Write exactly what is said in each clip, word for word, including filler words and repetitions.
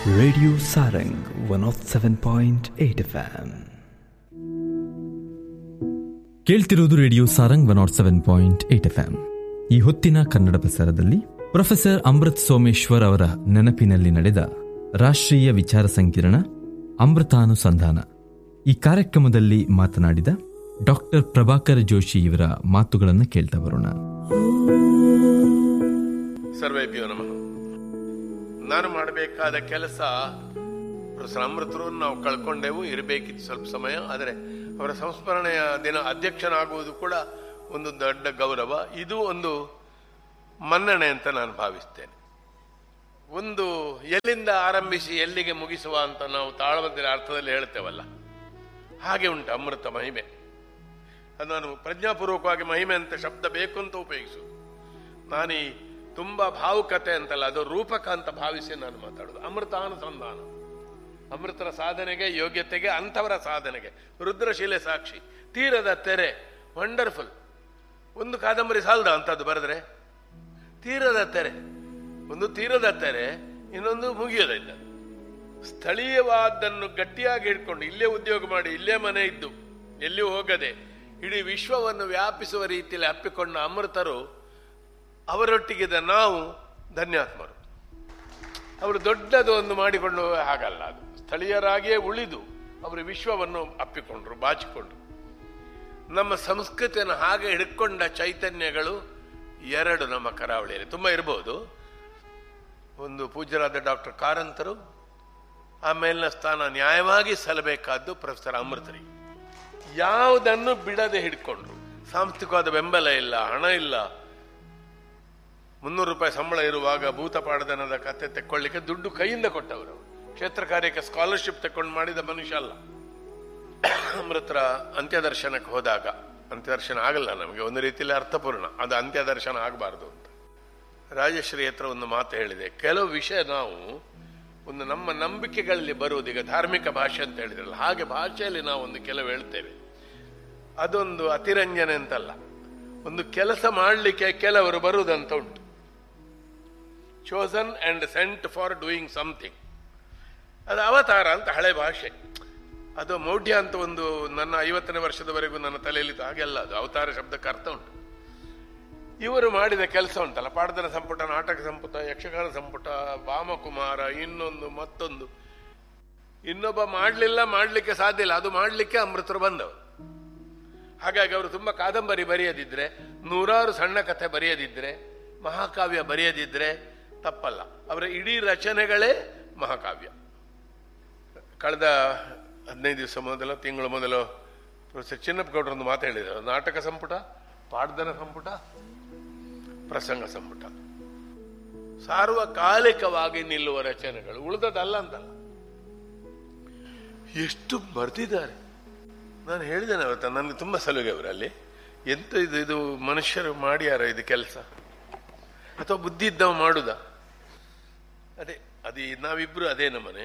Radio Sarang one of seven point eight F M. ಕೇಳ್ತಿರೋದು radio Sarang one not seven point eight F M. ಈ ಹೊತ್ತಿನ ಕನ್ನಡ ಪ್ರಸಾರದಲ್ಲಿ professor Amrit Someshwar ಅವರ ನೆನಪಿನಲ್ಲಿ ನಡೆದ ರಾಷ್ಟ್ರೀಯ ವಿಚಾರ ಸಂಕಿರಣ ಅಮೃತಾನುಸಂಧಾನ ಈ ಕಾರ್ಯಕ್ರಮದಲ್ಲಿ ಮಾತನಾಡಿದ ಡಾಕ್ಟರ್ ಪ್ರಭಾಕರ್ ಜೋಶಿ ಇವರ ಮಾತುಗಳನ್ನು ಕೇಳ್ತಾ ಬರೋಣ. ಸರ್ವೇಭ್ಯೋ ನಮಃ. ನಾನು ಮಾಡಬೇಕಾದ ಕೆಲಸ ಪ್ರೊಫೆಸರ್ ಅಮೃತರು ನಾವು ಕಳ್ಕೊಂಡೆವು, ಇರಬೇಕಿತ್ತು ಸ್ವಲ್ಪ ಸಮಯ. ಆದರೆ ಅವರ ಸಂಸ್ಮರಣೆಯ ದಿನ ಅಧ್ಯಕ್ಷನಾಗುವುದು ಕೂಡ ಒಂದು ದೊಡ್ಡ ಗೌರವ. ಇದು ಒಂದು ಮನ್ನಣೆ ಅಂತ ನಾನು ಭಾವಿಸ್ತೇನೆ. ಒಂದು ಎಲ್ಲಿಂದ ಆರಂಭಿಸಿ ಎಲ್ಲಿಗೆ ಮುಗಿಸುವ ಅಂತ ನಾವು ತಾಳಮದ್ದರ ಅರ್ಥದಲ್ಲಿ ಹೇಳ್ತೇವಲ್ಲ, ಹಾಗೆ ಉಂಟು ಅಮೃತ ಮಹಿಮೆ. ಅದು ನಾನು ಪ್ರಜ್ಞಾಪೂರ್ವಕವಾಗಿ ಮಹಿಮೆ ಅಂತ ಶಬ್ದ ಬೇಕು ಅಂತ ಉಪಯೋಗಿಸು. ನಾನು ಈ ತುಂಬ ಭಾವುಕತೆ ಅಂತಲ್ಲ, ಅದು ರೂಪಕ ಅಂತ ಭಾವಿಸಿ ನಾನು ಮಾತಾಡೋದು. ಅಮೃತಾನುಸಂಧಾನ, ಅಮೃತರ ಸಾಧನೆಗೆ, ಯೋಗ್ಯತೆಗೆ, ಅಂಥವರ ಸಾಧನೆಗೆ. ರುದ್ರಶಿಲೆ ಸಾಕ್ಷಿ, ತೀರದ ತೆರೆ, ವಂಡರ್ಫುಲ್. ಒಂದು ಕಾದಂಬರಿ ಸಾಲದ ಅಂಥದ್ದು ಬರೆದ್ರೆ. ತೀರದ ತೆರೆ, ಒಂದು ತೀರದ ತೆರೆ, ಇನ್ನೊಂದು ಮುಗಿಯೋದಿಲ್ಲ. ಸ್ಥಳೀಯವಾದನ್ನು ಗಟ್ಟಿಯಾಗಿ ಹಿಡ್ಕೊಂಡು ಇಲ್ಲೇ ಉದ್ಯೋಗ ಮಾಡಿ, ಇಲ್ಲೇ ಮನೆ ಇದ್ದು, ಎಲ್ಲಿಯೂ ಹೋಗದೆ ಇಡೀ ವಿಶ್ವವನ್ನು ವ್ಯಾಪಿಸುವ ರೀತಿಯಲ್ಲಿ ಅಪ್ಪಿಕೊಂಡ ಅಮೃತರು, ಅವರೊಟ್ಟಿಗಿದ ನಾವು ಧನ್ಯಾತ್ಮರು. ಅವರು ದೊಡ್ಡದು ಒಂದು ಮಾಡಿಕೊಂಡು ಹಾಗಲ್ಲ, ಅದು ಸ್ಥಳೀಯರಾಗಿಯೇ ಉಳಿದು ಅವರು ವಿಶ್ವವನ್ನು ಅಪ್ಪಿಕೊಂಡ್ರು, ಬಾಚಿಕೊಂಡ್ರು. ನಮ್ಮ ಸಂಸ್ಕೃತಿಯನ್ನು ಹಾಗೆ ಹಿಡ್ಕೊಂಡ ಚೈತನ್ಯಗಳು ಎರಡು ನಮ್ಮ ಕರಾವಳಿಯಲ್ಲಿ ತುಂಬ ಇರಬಹುದು. ಒಂದು ಪೂಜ್ಯರಾದ ಡಾಕ್ಟರ್ ಕಾರಂತರು, ಆಮೇಲಿನ ಸ್ಥಾನ ನ್ಯಾಯವಾಗಿ ಸಲ್ಲಬೇಕಾದ್ದು ಪ್ರೊಫೆಸರ್ ಅಮೃತರಿಗೆ. ಯಾವುದನ್ನು ಬಿಡದೆ ಹಿಡ್ಕೊಂಡ್ರು. ಸಾಂಸ್ಥಿಕವಾದ ಬೆಂಬಲ ಇಲ್ಲ, ಹಣ ಇಲ್ಲ. ಮುನ್ನೂರು ರೂಪಾಯಿ ಸಂಬಳ ಇರುವಾಗ ಭೂತಪಾಡದನದ ಕತೆ ತೆಕ್ಕೊಳ್ಳಿಕ್ಕೆ ದುಡ್ಡು ಕೈಯಿಂದ ಕೊಟ್ಟವರು. ಕ್ಷೇತ್ರ ಕಾರ್ಯಕ್ಕೆ ಸ್ಕಾಲರ್ಶಿಪ್ ತೆಕ್ಕೊಂಡು ಮಾಡಿದ ಮನುಷ್ಯ ಅಲ್ಲ. ಅಮೃತರ ಅಂತ್ಯದರ್ಶನಕ್ಕೆ ಹೋದಾಗ, ಅಂತ್ಯದರ್ಶನ ಆಗಲ್ಲ ನಮಗೆ, ಒಂದು ರೀತಿಯಲ್ಲಿ ಅರ್ಥಪೂರ್ಣ, ಅದು ಅಂತ್ಯದರ್ಶನ ಆಗಬಾರ್ದು ಅಂತ ರಾಜಶ್ರೀ ಹತ್ರ ಒಂದು ಮಾತು ಹೇಳಿದೆ. ಕೆಲವು ವಿಷಯ ನಾವು ಒಂದು ನಮ್ಮ ನಂಬಿಕೆಗಳಲ್ಲಿ ಬರುವುದು, ಈಗ ಧಾರ್ಮಿಕ ಭಾಷೆ ಅಂತ ಹೇಳಿದ್ರಲ್ಲ, ಹಾಗೆ ಭಾಷೆಯಲ್ಲಿ ನಾವು ಒಂದು ಕೆಲವು ಹೇಳ್ತೇವೆ. ಅದೊಂದು ಅತಿರಂಜನೆ ಅಂತಲ್ಲ, ಒಂದು ಕೆಲಸ ಮಾಡಲಿಕ್ಕೆ ಕೆಲವರು ಬರುವುದಂತ ಉಂಟು. Chosen and scent for doing something, ಅದು ಅವತಾರ ಅಂತ ಹಳೆ ಭಾಷೆ. ಅದು ಮೌಢ್ಯ ಅಂತ ಒಂದು ನನ್ನ ಐವತ್ತನೇ ವರ್ಷದವರೆಗೂ ನನ್ನ ತಲೆಯಲ್ಲಿ ಹಾಗೆಲ್ಲ, ಅದು ಅವತಾರ ಶಬ್ದಕ್ಕೆ ಅರ್ಥ ಉಂಟು. ಇವರು ಮಾಡಿದ ಕೆಲಸ ಉಂಟಲ್ಲ, ಪಾಡ್ದನ ಸಂಪುಟ, ನಾಟಕ ಸಂಪುಟ, ಯಕ್ಷಗಾನ ಸಂಪುಟ, ವಾಮಕುಮಾರ, ಇನ್ನೊಂದು ಮತ್ತೊಂದು, ಇನ್ನೊಬ್ಬ ಮಾಡಲಿಲ್ಲ, ಮಾಡಲಿಕ್ಕೆ ಸಾಧ್ಯ ಇಲ್ಲ, ಅದು ಮಾಡಲಿಕ್ಕೆ ಅಮೃತರು ಬಂದವರು. ಹಾಗಾಗಿ ಅವರು ತುಂಬ ಕಾದಂಬರಿ ಬರೆಯದಿದ್ರೆ, ನೂರಾರು ಸಣ್ಣ ಕಥೆ ಬರೆಯದಿದ್ರೆ, ಮಹಾಕಾವ್ಯ ಬರೆಯದಿದ್ರೆ ತಪ್ಪಲ್ಲ. ಅವರ ಇಡೀ ರಚನೆಗಳೇ ಮಹಾಕಾವ್ಯ. ಕಳೆದ ಹದಿನೈದು ದಿವಸ ಮೊದಲು, ತಿಂಗಳು ಮೊದಲು ಪ್ರೊಫೆಸರ್ ಚಿನ್ನಪ್ಪಗೌಡರು ಒಂದು ಮಾತು ಹೇಳಿದರು. ನಾಟಕ ಸಂಪುಟ, ಪಾಡ್ದನ ಸಂಪುಟ, ಪ್ರಸಂಗ ಸಂಪುಟ, ಸಾರ್ವಕಾಲಿಕವಾಗಿ ನಿಲ್ಲುವ ರಚನೆಗಳು, ಉಳಿದದಲ್ಲ ಅಂತಲ್ಲ. ಎಷ್ಟು ಬರೆದಿದ್ದಾರೆ. ನಾನು ಹೇಳಿದ್ದೇನೆ ಅವತ್ತ, ನನಗೆ ತುಂಬ ಸಲುಗೆ ಅವರಲ್ಲಿ. ಎಂತ ಇದು ಇದು ಮನುಷ್ಯರು ಮಾಡ್ಯಾರ ಇದು ಕೆಲಸ, ಅಥವಾ ಬುದ್ಧಿ ಇದ್ದವ ಮಾಡುದ? ಅದೇ ಅದೇ ನಾವಿಬ್ರು ಅದೇ ನಮ್ಮನೆ.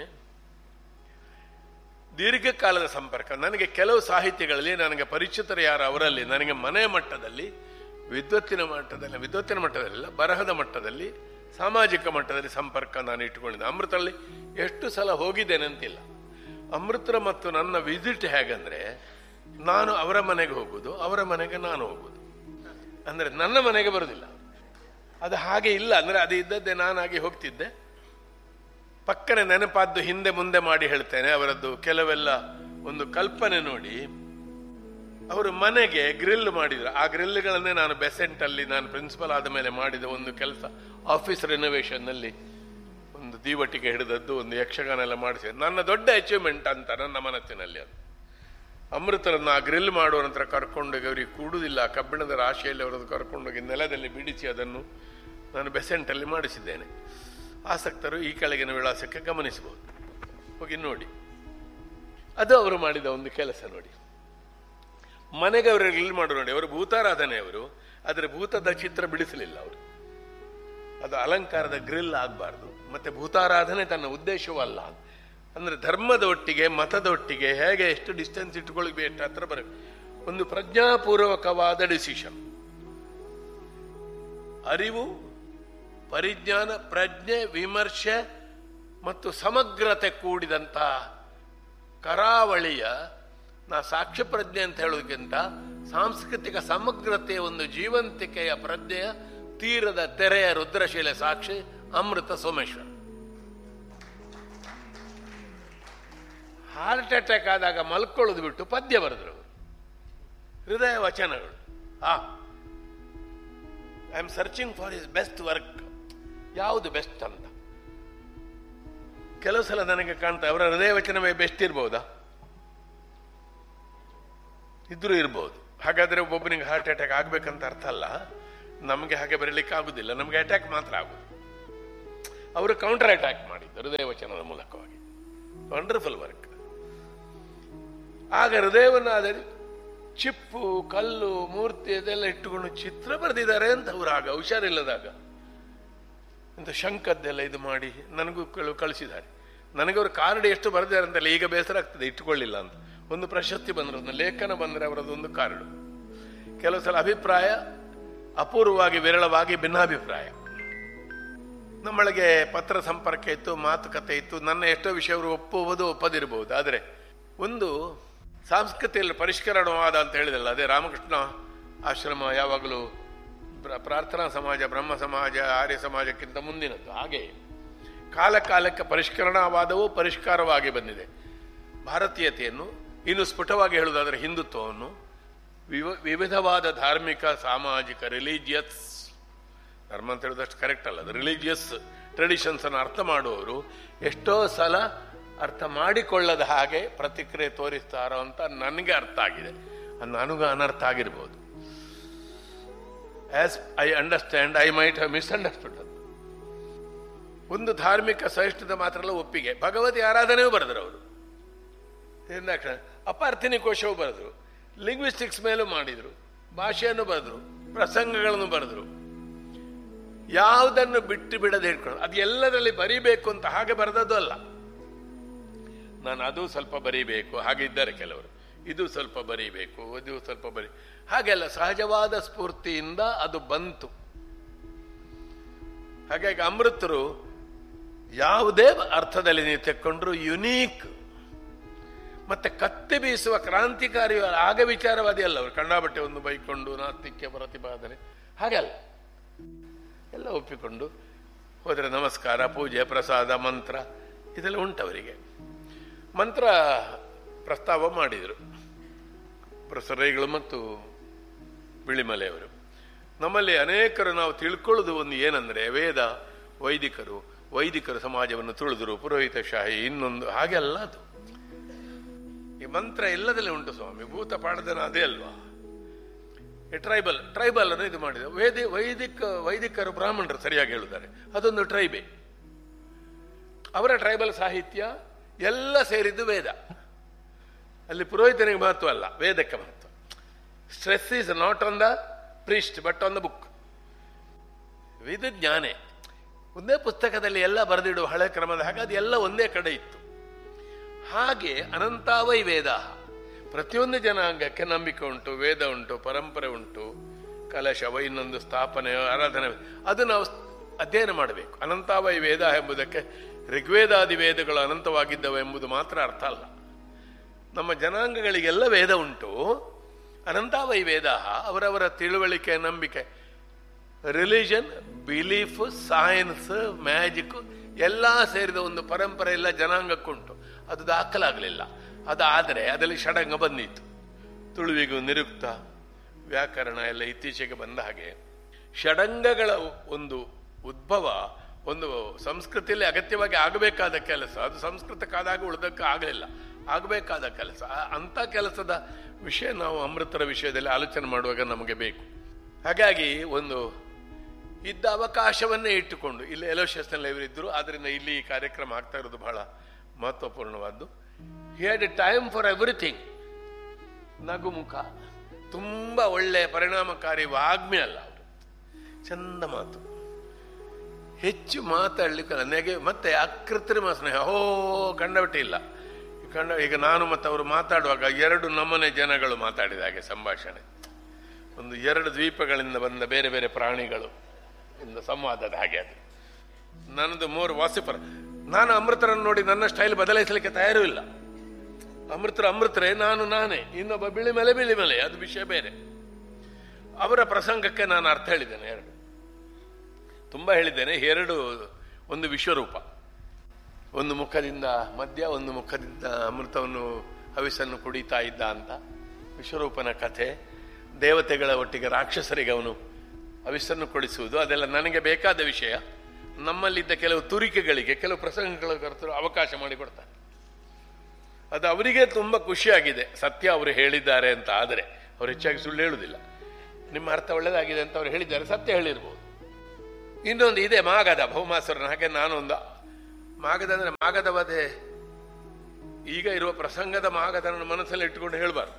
ದೀರ್ಘಕಾಲದ ಸಂಪರ್ಕ. ನನಗೆ ಕೆಲವು ಸಾಹಿತ್ಯಗಳಲ್ಲಿ ನನಗೆ ಪರಿಚಿತರು ಯಾರು, ಅವರಲ್ಲಿ ನನಗೆ ಮನೆಯ ಮಟ್ಟದಲ್ಲಿ, ವಿದ್ವತ್ತಿನ ಮಟ್ಟದಲ್ಲಿ, ವಿದ್ವತ್ತಿನ ಮಟ್ಟದಲ್ಲ, ಬರಹದ ಮಟ್ಟದಲ್ಲಿ, ಸಾಮಾಜಿಕ ಮಟ್ಟದಲ್ಲಿ ಸಂಪರ್ಕ ನಾನು ಇಟ್ಟುಕೊಂಡಿದ್ದೆ. ಅಮೃತಲ್ಲಿ ಎಷ್ಟು ಸಲ ಹೋಗಿದ್ದೇನೆ ಅಂತಿಲ್ಲ. ಅಮೃತರ ಮತ್ತು ನನ್ನ ವಿಸಿಟ್ ಹೇಗಂದ್ರೆ, ನಾನು ಅವರ ಮನೆಗೆ ಹೋಗುದು, ಅವರ ಮನೆಗೆ ನಾನು ಹೋಗುದು. ಅಂದ್ರೆ ನನ್ನ ಮನೆಗೆ ಬರುದಿಲ್ಲ, ಅದು ಹಾಗೆ ಇಲ್ಲ. ಅಂದ್ರೆ ಅದು ಇದ್ದದ್ದೇ ನಾನಾಗಿ ಹೋಗ್ತಿದ್ದೆ. ಪಕ್ಕನೆ ನೆನಪಾದ್ದು ಹಿಂದೆ ಮುಂದೆ ಮಾಡಿ ಹೇಳ್ತೇನೆ. ಅವರದ್ದು ಕೆಲವೆಲ್ಲ ಒಂದು ಕಲ್ಪನೆ ನೋಡಿ, ಅವರು ಮನೆಗೆ ಗ್ರಿಲ್ ಮಾಡಿದ್ರು. ಆ ಗ್ರಿಲ್ಗಳನ್ನೇ ನಾನು ಬೆಸೆಂಟ್ ಅಲ್ಲಿ ನಾನು ಪ್ರಿನ್ಸಿಪಲ್ ಆದ ಮೇಲೆ ಮಾಡಿದ ಒಂದು ಕೆಲಸ. ಆಫೀಸ್ ರೆನೋವೇಷನ್ ನಲ್ಲಿ ಒಂದು ದೀವಟಿಗೆ ಹಿಡಿದದ್ದು, ಒಂದು ಯಕ್ಷಗಾನ ಎಲ್ಲ ಮಾಡಿಸಿದೆ. ನನ್ನ ದೊಡ್ಡ ಅಚೀವ್ಮೆಂಟ್ ಅಂತ ನನ್ನ ಮನಸ್ಸಿನಲ್ಲಿ. ಅದು ಅಮೃತರನ್ನು ಆ ಗ್ರಿಲ್ ಮಾಡುವ ನಂತರ ಕರ್ಕೊಂಡೋಗಿ, ಅವರಿಗೆ ಕೂಡುವುದಿಲ್ಲ, ಕಬ್ಬಿಣದ ರಾಶಿಯಲ್ಲಿ ಅವರನ್ನು ಕರ್ಕೊಂಡೋಗಿ ನೆಲದಲ್ಲಿ ಬಿಡಿಸಿ ಅದನ್ನು ನಾನು ಬೆಸೆಂಟಲ್ಲಿ ಮಾಡಿಸಿದ್ದೇನೆ. ಆಸಕ್ತರು ಈ ಕೆಳಗಿನ ವಿಳಾಸಕ್ಕೆ ಗಮನಿಸಬಹುದು, ಹೋಗಿ ನೋಡಿ. ಅದು ಅವರು ಮಾಡಿದ ಒಂದು ಕೆಲಸ ನೋಡಿ. ಮನೆಗೆ ಅವರು ಗ್ರಿಲ್ ಮಾಡು ನೋಡಿ. ಅವರು ಭೂತಾರಾಧನೆ ಅವರು, ಆದರೆ ಭೂತದ ಚಿತ್ರ ಬಿಡಿಸಲಿಲ್ಲ ಅವರು. ಅದು ಅಲಂಕಾರದ ಗ್ರಿಲ್ ಆಗಬಾರ್ದು, ಮತ್ತೆ ಭೂತಾರಾಧನೆ ತನ್ನ ಉದ್ದೇಶವೂ ಅಲ್ಲ. ಅಂದ್ರೆ ಧರ್ಮದ ಒಟ್ಟಿಗೆ, ಮತದ ಒಟ್ಟಿಗೆ ಹೇಗೆ ಎಷ್ಟು ಡಿಸ್ಟೆನ್ಸ್ ಇಟ್ಟುಕೊಳ್ಬೇಕು, ಎಷ್ಟು ಹತ್ರ ಬರಬೇಕು. ಒಂದು ಪ್ರಜ್ಞಾಪೂರ್ವಕವಾದ ಡಿಸಿಷನ್. ಅರಿವು, ಪರಿಜ್ಞಾನ, ಪ್ರಜ್ಞೆ, ವಿಮರ್ಶೆ, ಮತ್ತು ಸಮಗ್ರತೆ ಕೂಡಿದಂಥ ಕರಾವಳಿಯ ನಾ ಸಾಕ್ಷ್ಯ ಪ್ರಜ್ಞೆ ಅಂತ ಹೇಳೋದಕ್ಕಿಂತ ಸಾಂಸ್ಕೃತಿಕ ಸಮಗ್ರತೆಯ ಒಂದು ಜೀವಂತಿಕೆಯ ಪ್ರಜ್ಞೆಯ ತೀರದ ತೆರೆಯ ರುದ್ರಶಿಲೆ ಸಾಕ್ಷಿ ಅಮೃತ ಸೋಮೇಶ್ವರ. ಹಾರ್ಟ್ ಅಟ್ಯಾಕ್ ಆದಾಗ ಮಲ್ಕೊಳ್ಳೋದು ಬಿಟ್ಟು ಪದ್ಯ ಬರೆದ್ರು ಹೃದಯ ವಚನಗಳು. ಆ I am searching for his best work. ಯಾವುದು ಬೆಸ್ಟ್ ಅಂತ ಕೆಲವು ಸಲ ನನಗೆ ಕಾಣ್ತಾ ಅವರ ಹೃದಯ ವಚನವೇ ಬೆಸ್ಟ್ ಇರ್ಬೋದಾ? ಇದ್ರೂ ಇರ್ಬೋದು. ಹಾಗಾದ್ರೆ ಒಬ್ಬೊಬ್ಬನಿಗೆ ಹಾರ್ಟ್ ಅಟ್ಯಾಕ್ ಆಗ್ಬೇಕಂತ ಅರ್ಥ ಅಲ್ಲ. ನಮಗೆ ಹಾಗೆ ಬರಲಿಕ್ಕೆ ಆಗುದಿಲ್ಲ, ನಮಗೆ ಅಟ್ಯಾಕ್ ಮಾತ್ರ ಆಗುದು. ಅವರು ಕೌಂಟರ್ ಅಟ್ಯಾಕ್ ಮಾಡಿದ್ದು ಹೃದಯ ವಚನದ ಮೂಲಕವಾಗಿ. Wonderful work. ಆಗ ಹೃದಯವನ್ನಾದರೆ ಚಿಪ್ಪು ಕಲ್ಲು ಮೂರ್ತಿ ಅದೆಲ್ಲ ಇಟ್ಟುಕೊಂಡು ಚಿತ್ರ ಬರೆದಿದ್ದಾರೆ ಅಂತ ಅವರು ಆಗ ಹುಷಾರಿಲ್ಲದಾಗ ಅಂತ ಶಂಕದ್ದೆಲ್ಲ ಇದು ಮಾಡಿ ನನಗೂ ಕಳಿಸಿದ್ದಾರೆ. ನನಗೆ ಅವರು ಕಾರ್ಡ್ ಎಷ್ಟು ಬರೆದಿದ್ದಾರೆ ಅಂತಲ್ಲ ಈಗ ಬೇಸರ ಆಗ್ತದೆ ಇಟ್ಟುಕೊಳ್ಳಿಲ್ಲ ಅಂತ. ಒಂದು ಪ್ರಶಸ್ತಿ ಬಂದ್ರೆ ಒಂದು ಲೇಖನ ಬಂದರೆ ಅವರದೊಂದು ಕಾರ್ಡು. ಕೆಲವು ಸಲ ಅಭಿಪ್ರಾಯ ಅಪೂರ್ವವಾಗಿ ವಿರಳವಾಗಿ ಭಿನ್ನಾಭಿಪ್ರಾಯ. ನಮ್ಮೊಳಗೆ ಪತ್ರ ಸಂಪರ್ಕ ಇತ್ತು, ಮಾತುಕತೆ ಇತ್ತು, ನನ್ನ ಎಷ್ಟೋ ವಿಷಯ ಅವರು ಒಪ್ಪುವುದು ಒಪ್ಪದಿರಬಹುದು. ಆದರೆ ಒಂದು ಸಂಸ್ಕೃತಿಯಲ್ಲಿ ಪರಿಷ್ಕರಣವಾದ ಅಂತ ಹೇಳಿದಲ್ಲ, ಅದೇ ರಾಮಕೃಷ್ಣ ಆಶ್ರಮ ಯಾವಾಗಲೂ ಪ್ರಾರ್ಥನಾ ಸಮಾಜ, ಬ್ರಹ್ಮ ಸಮಾಜ, ಆರ್ಯ ಸಮಾಜಕ್ಕಿಂತ ಮುಂದಿನದ್ದು. ಹಾಗೆ ಕಾಲ ಕಾಲಕ್ಕೆ ಪರಿಷ್ಕರಣವಾದವೂ ಪರಿಷ್ಕಾರವಾಗಿ ಬಂದಿದೆ. ಭಾರತೀಯತೆಯನ್ನು ಇನ್ನು ಸ್ಫುಟವಾಗಿ ಹೇಳುವುದಾದರೆ ಹಿಂದುತ್ವವನ್ನು ವಿವ ವಿವಿಧವಾದ ಧಾರ್ಮಿಕ, ಸಾಮಾಜಿಕ, ರಿಲಿಜಿಯಸ್, ಧರ್ಮ ಅಂತ ಹೇಳೋದಷ್ಟು ಕರೆಕ್ಟ್ ಅಲ್ಲ, ಅದು ರಿಲಿಜಿಯಸ್ ಟ್ರೆಡಿಷನ್ಸ್ ಅನ್ನು ಅರ್ಥ ಮಾಡುವವರು ಎಷ್ಟೋ ಸಲ ಅರ್ಥ ಮಾಡಿಕೊಳ್ಳದ ಹಾಗೆ ಪ್ರತಿಕ್ರಿಯೆ ತೋರಿಸ್ತಾರೋ ಅಂತ ನನಗೆ ಅರ್ಥ ಆಗಿದೆ. ನನಗೂ ಅನರ್ಥ ಆಗಿರ್ಬೋದು. As I understand I might have misunderstood. ಒಂದು ಧಾರ್ಮಿಕ ಸಹಿಷ್ಣುತೆ ಮಾತ್ರ ಅಲ್ಲ, ಒಪ್ಪಿಗೆ. ಭಗವತಿ ಆರಾಧನೆಯೂ ಬರೆದರು ಅವರು. ಅಪಾರ್ಥಿನಿ ಕೋಶವೂ ಬರೆದರು, ಲಿಂಗ್ವಿಸ್ಟಿಕ್ಸ್ ಮೇಲೂ ಮಾಡಿದರು, ಭಾಷೆಯನ್ನು ಬರೆದರು, ಪ್ರಸಂಗಗಳನ್ನು ಬರೆದರು. ಯಾವುದನ್ನು ಬಿಟ್ಟು ಬಿಡದೆ ಇಟ್ಕೊಂಡು ಅದು ಎಲ್ಲದರಲ್ಲಿ ಬರೀಬೇಕು ಅಂತ ಹಾಗೆ ಬರೆದದ್ದು ಅಲ್ಲ. ನಾನು ಅದು ಸ್ವಲ್ಪ ಬರೀಬೇಕು ಹಾಗೆ ಇದ್ದಾರೆ ಕೆಲವರು, ಇದು ಸ್ವಲ್ಪ ಬರೀಬೇಕು, ಇದು ಸ್ವಲ್ಪ ಬರೀ ಹಾಗೆಲ್ಲ ಸಹಜವಾದ ಸ್ಫೂರ್ತಿಯಿಂದ ಅದು ಬಂತು. ಹಾಗಾಗಿ ಅಮೃತರು ಯಾವುದೇ ಅರ್ಥದಲ್ಲಿ ನೀವು ತೆಕ್ಕೊಂಡ್ರು ಯುನೀಕ್ ಮತ್ತೆ ಕತ್ತಿ ಬೀಸುವ ಕ್ರಾಂತಿಕಾರಿ ಆಗ ವಿಚಾರವಾದಿ ಅಲ್ಲ ಅವರು. ಕಣ್ಣಾಬಟ್ಟೆ ಒಂದು ಬೈಕೊಂಡು ನಾಸ್ತಿಕ್ಯ ಪ್ರತಿಪಾದನೆ ಹಾಗೆಲ್ಲ ಎಲ್ಲ ಒಪ್ಪಿಕೊಂಡು ಹೋದರೆ ನಮಸ್ಕಾರ, ಪೂಜೆ, ಪ್ರಸಾದ, ಮಂತ್ರ ಇದೆಲ್ಲ ಉಂಟವರಿಗೆ. ಮಂತ್ರ ಪ್ರಸ್ತಾವ ಮಾಡಿದರು ಪ್ರೊಫೆಸರ್ ಮತ್ತು ಬಿಳಿಮಲೆಯವರು. ನಮ್ಮಲ್ಲಿ ಅನೇಕರು ನಾವು ತಿಳ್ಕೊಳ್ಳೋದು ಒಂದು ಏನಂದ್ರೆ, ವೇದ ವೈದಿಕರು ವೈದಿಕರು ಸಮಾಜವನ್ನು ತುಳಿದರು, ಪುರೋಹಿತಶಾಹಿ ಇನ್ನೊಂದು ಹಾಗೆಲ್ಲ. ಅದು ಈ ಮಂತ್ರ ಎಲ್ಲದಲ್ಲೇ ಉಂಟು ಸ್ವಾಮಿ. ಭೂತ ಪಾಡದನ ಅದೇ ಅಲ್ವಾ. ಟ್ರೈಬಲ್ ಟ್ರೈಬಲ್ ಅನ್ನು ಇದು ಮಾಡಿದ ವೇದಿ ವೈದಿಕ ವೈದಿಕರು ಬ್ರಾಹ್ಮಣರು ಸರಿಯಾಗಿ ಹೇಳುತ್ತಾರೆ, ಅದೊಂದು ಟ್ರೈಬೆ. ಅವರ ಟ್ರೈಬಲ್ ಸಾಹಿತ್ಯ ಎಲ್ಲ ಸೇರಿದ್ದು ವೇದ. ಅಲ್ಲಿ ಪುರೋಹಿತನಿಗೆ ಮಹತ್ವ ಅಲ್ಲ, ವೇದಕ್ಕೆ ಮಹತ್ವ. Stress is not on the priest but on the book. ವಿದ್ ಜ್ಞಾನೆ ಒಂದೇ ಪುಸ್ತಕದಲ್ಲಿ ಎಲ್ಲ ಬರೆದಿಡುವ ಹಳೆ ಕ್ರಮದ ಹಾಗೆ ಅದು ಎಲ್ಲ ಒಂದೇ ಕಡೆ ಇತ್ತು. ಹಾಗೆ ಅನಂತಾವೈ ವೇದ. ಪ್ರತಿಯೊಂದು ಜನಾಂಗಕ್ಕೆ ನಂಬಿಕೆ ಉಂಟು, ವೇದ ಉಂಟು, ಪರಂಪರೆ ಉಂಟು, ಕಲಶವ ಇನ್ನೊಂದು ಸ್ಥಾಪನೆ, ಆರಾಧನೆ, ಅದು ನಾವು ಅಧ್ಯಯನ ಮಾಡಬೇಕು. ಅನಂತಾವೈ ವೇದ ಎಂಬುದಕ್ಕೆ ಋಗ್ವೇದಾದಿ ವೇದಗಳು ಅನಂತವಾಗಿದ್ದವು ಎಂಬುದು ಮಾತ್ರ ಅರ್ಥ ಅಲ್ಲ. ನಮ್ಮ ಜನಾಂಗಗಳಿಗೆಲ್ಲ ವೇದ ಉಂಟು. ಅನಂತಾವೈ ವೇದ ಅವರವರ ತಿಳುವಳಿಕೆ, ನಂಬಿಕೆ, ರಿಲಿಜನ್, ಬಿಲೀಫ್, ಸೈನ್ಸ್, ಮ್ಯಾಜಿಕ್ ಎಲ್ಲ ಸೇರಿದ ಒಂದು ಪರಂಪರೆ ಎಲ್ಲ ಜನಾಂಗಕ್ಕುಂಟು. ಅದು ದಾಖಲಾಗಲಿಲ್ಲ. ಅದಾದರೆ ಅದರಲ್ಲಿ ಷಡಂಗ ಬಂದಿತ್ತು. ತುಳುವಿಗೂ ನಿರುಕ್ತ, ವ್ಯಾಕರಣ ಎಲ್ಲ ಇತ್ತೀಚೆಗೆ ಬಂದ ಹಾಗೆ ಷಡಂಗಗಳ ಒಂದು ಉದ್ಭವ ಒಂದು ಸಂಸ್ಕೃತಿಯಲ್ಲಿ ಅಗತ್ಯವಾಗಿ ಆಗಬೇಕಾದ ಕೆಲಸ. ಅದು ಸಂಸ್ಕೃತಕ್ಕಾದಾಗ ಉಳಿದಕ್ಕೆ ಆಗಲಿಲ್ಲ, ಆಗಬೇಕಾದ ಕೆಲಸ. ಅಂಥ ಕೆಲಸದ ವಿಷಯ ನಾವು ಅಮೃತರ ವಿಷಯದಲ್ಲಿ ಆಲೋಚನೆ ಮಾಡುವಾಗ ನಮಗೆ ಬೇಕು. ಹಾಗಾಗಿ ಒಂದು ಇದ್ದ ಅವಕಾಶವನ್ನೇ ಇಟ್ಟುಕೊಂಡು ಇಲ್ಲಿ ಎಲೋಶಿಯಸ್ನಲ್ಲಿ ಇವರಿದ್ದರು. ಆದ್ದರಿಂದ ಇಲ್ಲಿ ಈ ಕಾರ್ಯಕ್ರಮ ಆಗ್ತಾ ಇರೋದು ಬಹಳ ಮಹತ್ವಪೂರ್ಣವಾದ್ದು. He had A time for everything. ನಗುಮುಖ, ತುಂಬ ಒಳ್ಳೆಯ ಪರಿಣಾಮಕಾರಿ ವಾಗ್ಮಿ ಅಲ್ಲ ಅವರು. ಚಂದ ಮಾತು, ಹೆಚ್ಚು ಮಾತಾಡ್ಲಿಕ್ಕೆ ನನಗೆ ಮತ್ತೆ ಅಕೃತ್ರಿಮ ಸ್ನೇಹ ಹೋ ಕಂಡಬಿಟ್ಟೆ ಇಲ್ಲ. ಕಂಡ ಈಗ ನಾನು ಮತ್ತು ಅವರು ಮಾತಾಡುವಾಗ ಎರಡು ನಮನೆ ಜನಗಳು ಮಾತಾಡಿದ ಹಾಗೆ ಸಂಭಾಷಣೆ. ಒಂದು ಎರಡು ದ್ವೀಪಗಳಿಂದ ಬಂದ ಬೇರೆ ಬೇರೆ ಪ್ರಾಣಿಗಳು ಇಂದ ಸಂವಾದದ ಹಾಗೆ. ಅದು ನನ್ನದು ಮೋರ್ ವಾಸಿಫರ್. ನಾನು ಅಮೃತರನ್ನು ನೋಡಿ ನನ್ನ ಸ್ಟೈಲ್ ಬದಲಾಯಿಸಲಿಕ್ಕೆ ತಯಾರೂ ಇಲ್ಲ. ಅಮೃತರ ಅಮೃತರೇ, ನಾನು ನಾನೇ. ಇನ್ನೊಬ್ಬ ಬಿಳಿ ಮೇಲೆ ಬಿಳಿ ಮೇಲೆ, ಅದು ವಿಷಯ ಬೇರೆ. ಅವರ ಪ್ರಸಂಗಕ್ಕೆ ನಾನು ಅರ್ಥ ಹೇಳಿದ್ದೇನೆ, ಎರಡು ತುಂಬಾ ಹೇಳಿದ್ದೇನೆ. ಎರಡು, ಒಂದು ವಿಶ್ವರೂಪ, ಒಂದು ಮುಖದಿಂದ ಮದ್ಯ, ಒಂದು ಮುಖದಿಂದ ಅಮೃತವನ್ನು ಹವಿಸನ್ನು ಕುಡಿತಾ ಇದ್ದ ಅಂತ ವಿಶ್ವರೂಪನ ಕಥೆ. ದೇವತೆಗಳ ಒಟ್ಟಿಗೆ ರಾಕ್ಷಸರಿಗೆ ಅವನು ಹವಿಸ್ಸನ್ನು ಕೊಡಿಸುವುದು, ಅದೆಲ್ಲ ನನಗೆ ಬೇಕಾದ ವಿಷಯ. ನಮ್ಮಲ್ಲಿದ್ದ ಕೆಲವು ತುರಿಕೆಗಳಿಗೆ, ಕೆಲವು ಪ್ರಸಂಗಗಳ ಕರ್ತರು ಅವಕಾಶ ಮಾಡಿಕೊಡ್ತಾರೆ. ಅದು ಅವರಿಗೆ ತುಂಬ ಖುಷಿಯಾಗಿದೆ, ಸತ್ಯ ಅವರು ಹೇಳಿದ್ದಾರೆ ಅಂತ. ಆದರೆ ಅವರು ಹೆಚ್ಚಾಗಿ ಸುಳ್ಳು ಹೇಳುವುದಿಲ್ಲ. ನಿಮ್ಮ ಅರ್ಥ ಒಳ್ಳೆಯದಾಗಿದೆ ಅಂತ ಅವರು ಹೇಳಿದ್ದಾರೆ, ಸತ್ಯ ಹೇಳಿರ್ಬೋದು. ಇನ್ನೊಂದು ಇದೆ, ಮಾಗದ ಭೌಮಾಸುರನ ಹಾಗೆ ನಾನೊಂದು ಮಾಗದ ಅಂದರೆ ಮಾಗದ ವಧೆ, ಈಗ ಇರುವ ಪ್ರಸಂಗದ ಮಾಗದನ್ನು ಮನಸ್ಸಲ್ಲಿ ಇಟ್ಟುಕೊಂಡು ಹೇಳಬಾರ್ದು.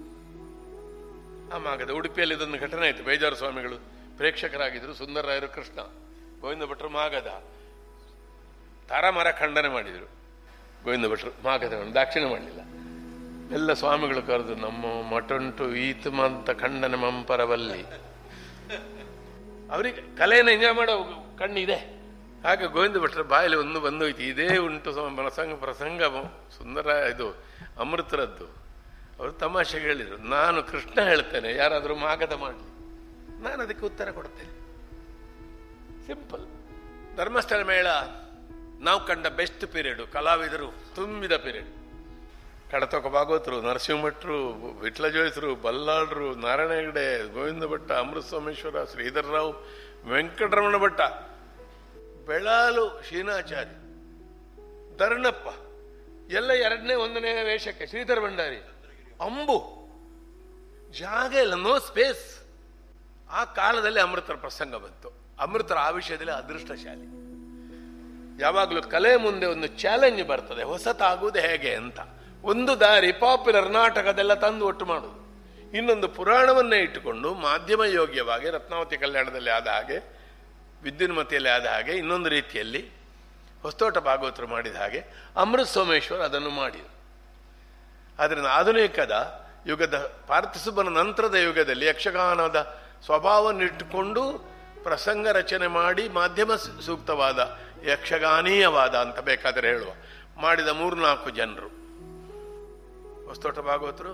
ಆ ಮಾಗದ ಉಡುಪಿಯಲ್ಲಿ ಇದೊಂದು ಘಟನೆ ಆಯಿತು. ಬೇಜಾರು ಸ್ವಾಮಿಗಳು ಪ್ರೇಕ್ಷಕರಾಗಿದ್ದರು, ಸುಂದರರಾಯರು ಕೃಷ್ಣ, ಗೋವಿಂದ ಭಟ್ರು ಮಾಗದ ತಾರಾಮರ ಖಂಡನೆ ಮಾಡಿದರು. ಗೋವಿಂದ ಭಟ್ರು ಮಾಗದವನ್ನು ದಾಕ್ಷಿಣ್ಯ ಮಾಡಲಿಲ್ಲ. ಎಲ್ಲ ಸ್ವಾಮಿಗಳು ಕರೆದು, ನಮ್ಮ ಮಠುಂಟು ಈತಮಂತ ಖಂಡನೆ ಮಂಪರವಲ್ಲಿ. ಅವರಿಗೆ ಕಲೆಯನ್ನು ಎಂಜಾಯ್ ಮಾಡೋ ಕಣ್ಣಿದೆ. ಹಾಗೆ ಗೋವಿಂದ ಭಟ್ರ ಬಾಯಲ್ಲಿ ಒಂದು ಬಂದೋಯ್ತು, ಇದೇ ಉಂಟು ಪ್ರಸಂಗ ಪ್ರಸಂಗ ಸುಂದರ ಇದು ಅಮೃತರದ್ದು. ಅವರು ತಮಾಷೆಗೆ ಹೇಳಿದರು, ನಾನು ಕೃಷ್ಣ ಹೇಳ್ತೇನೆ, ಯಾರಾದರೂ ಮಾಗದ ಮಾಡಲಿ, ನಾನು ಅದಕ್ಕೆ ಉತ್ತರ ಕೊಡ್ತೇನೆ. ಸಿಂಪಲ್. ಧರ್ಮಸ್ಥಳ ಮೇಳ ನಾವು ಕಂಡ ಬೆಸ್ಟ್ ಪೀರಿಯಡ್, ಕಲಾವಿದರು ತುಂಬಿದ ಪೀರಿಯಡ್. ಕಡತೋಕ ಭಾಗವತರು, ನರಸಿಂಹಭಟ್ರು, ವಿಟ್ಲ ಜೋಯಿಸರು, ಬಲ್ಲಾಳರು, ನಾರಾಯಣ ಹೆಗಡೆ, ಗೋವಿಂದ ಭಟ್ಟ, ಅಮೃತ ಸೋಮೇಶ್ವರ, ಶ್ರೀಧರ ರಾವ್, ವೆಂಕಟರಮಣ ಭಟ್ಟ, ಬೆಳಾಲು ಶೀನಾಚಾರಿ, ಧರ್ಣಪ್ಪ, ಎಲ್ಲ ಎರಡನೇ ಒಂದನೇ ವೇಷಕ್ಕೆ, ಶ್ರೀಧರ ಭಂಡಾರಿ, ಅಂಬು, ಜಾಗ ಇಲ್ಲ, ನೋ ಸ್ಪೇಸ್. ಆ ಕಾಲದಲ್ಲಿ ಅಮೃತರ ಪ್ರಸಂಗ ಬಂತು. ಅಮೃತರ ಆ ವಿಷಯದಲ್ಲಿ ಅದೃಷ್ಟಶಾಲಿ. ಯಾವಾಗಲೂ ಕಲೆ ಮುಂದೆ ಒಂದು ಚಾಲೆಂಜ್ ಬರ್ತದೆ, ಹೊಸತಾಗುವುದು ಹೇಗೆ ಅಂತ. ಒಂದು ದಾರಿ ಪಾಪ್ಯುಲರ್ ನಾಟಕದೆಲ್ಲ ತಂದು ಒಟ್ಟು ಮಾಡುವುದು, ಇನ್ನೊಂದು ಪುರಾಣವನ್ನೇ ಇಟ್ಟುಕೊಂಡು ಮಾಧ್ಯಮ ಯೋಗ್ಯವಾಗಿ ರತ್ನಾವತಿ ಕಲ್ಯಾಣದಲ್ಲಿ ಆದ ಹಾಗೆ, ವಿದ್ಯುನ್ಮತಿಯಲ್ಲಿ ಆದ ಹಾಗೆ, ಇನ್ನೊಂದು ರೀತಿಯಲ್ಲಿ ಹೊಸತೋಟ ಭಾಗವತರು ಮಾಡಿದ ಹಾಗೆ ಅಮೃತ ಸೋಮೇಶ್ವರ್ ಅದನ್ನು ಮಾಡಿದರು. ಆದ್ದರಿಂದ ಆಧುನಿಕದ ಯುಗದ ಪಾರ್ಥಿಸುಬನ ನಂತರದ ಯುಗದಲ್ಲಿ ಯಕ್ಷಗಾನದ ಸ್ವಭಾವನ್ನಿಟ್ಟುಕೊಂಡು ಪ್ರಸಂಗ ರಚನೆ ಮಾಡಿ ಮಾಧ್ಯಮ ಸೂಕ್ತವಾದ ಯಕ್ಷಗಾನೀಯವಾದ ಅಂತ ಬೇಕಾದರೆ ಹೇಳುವ ಮಾಡಿದ ಮೂರ್ನಾಲ್ಕು ಜನರು, ಹೊಸತೋಟ ಭಾಗವತರು,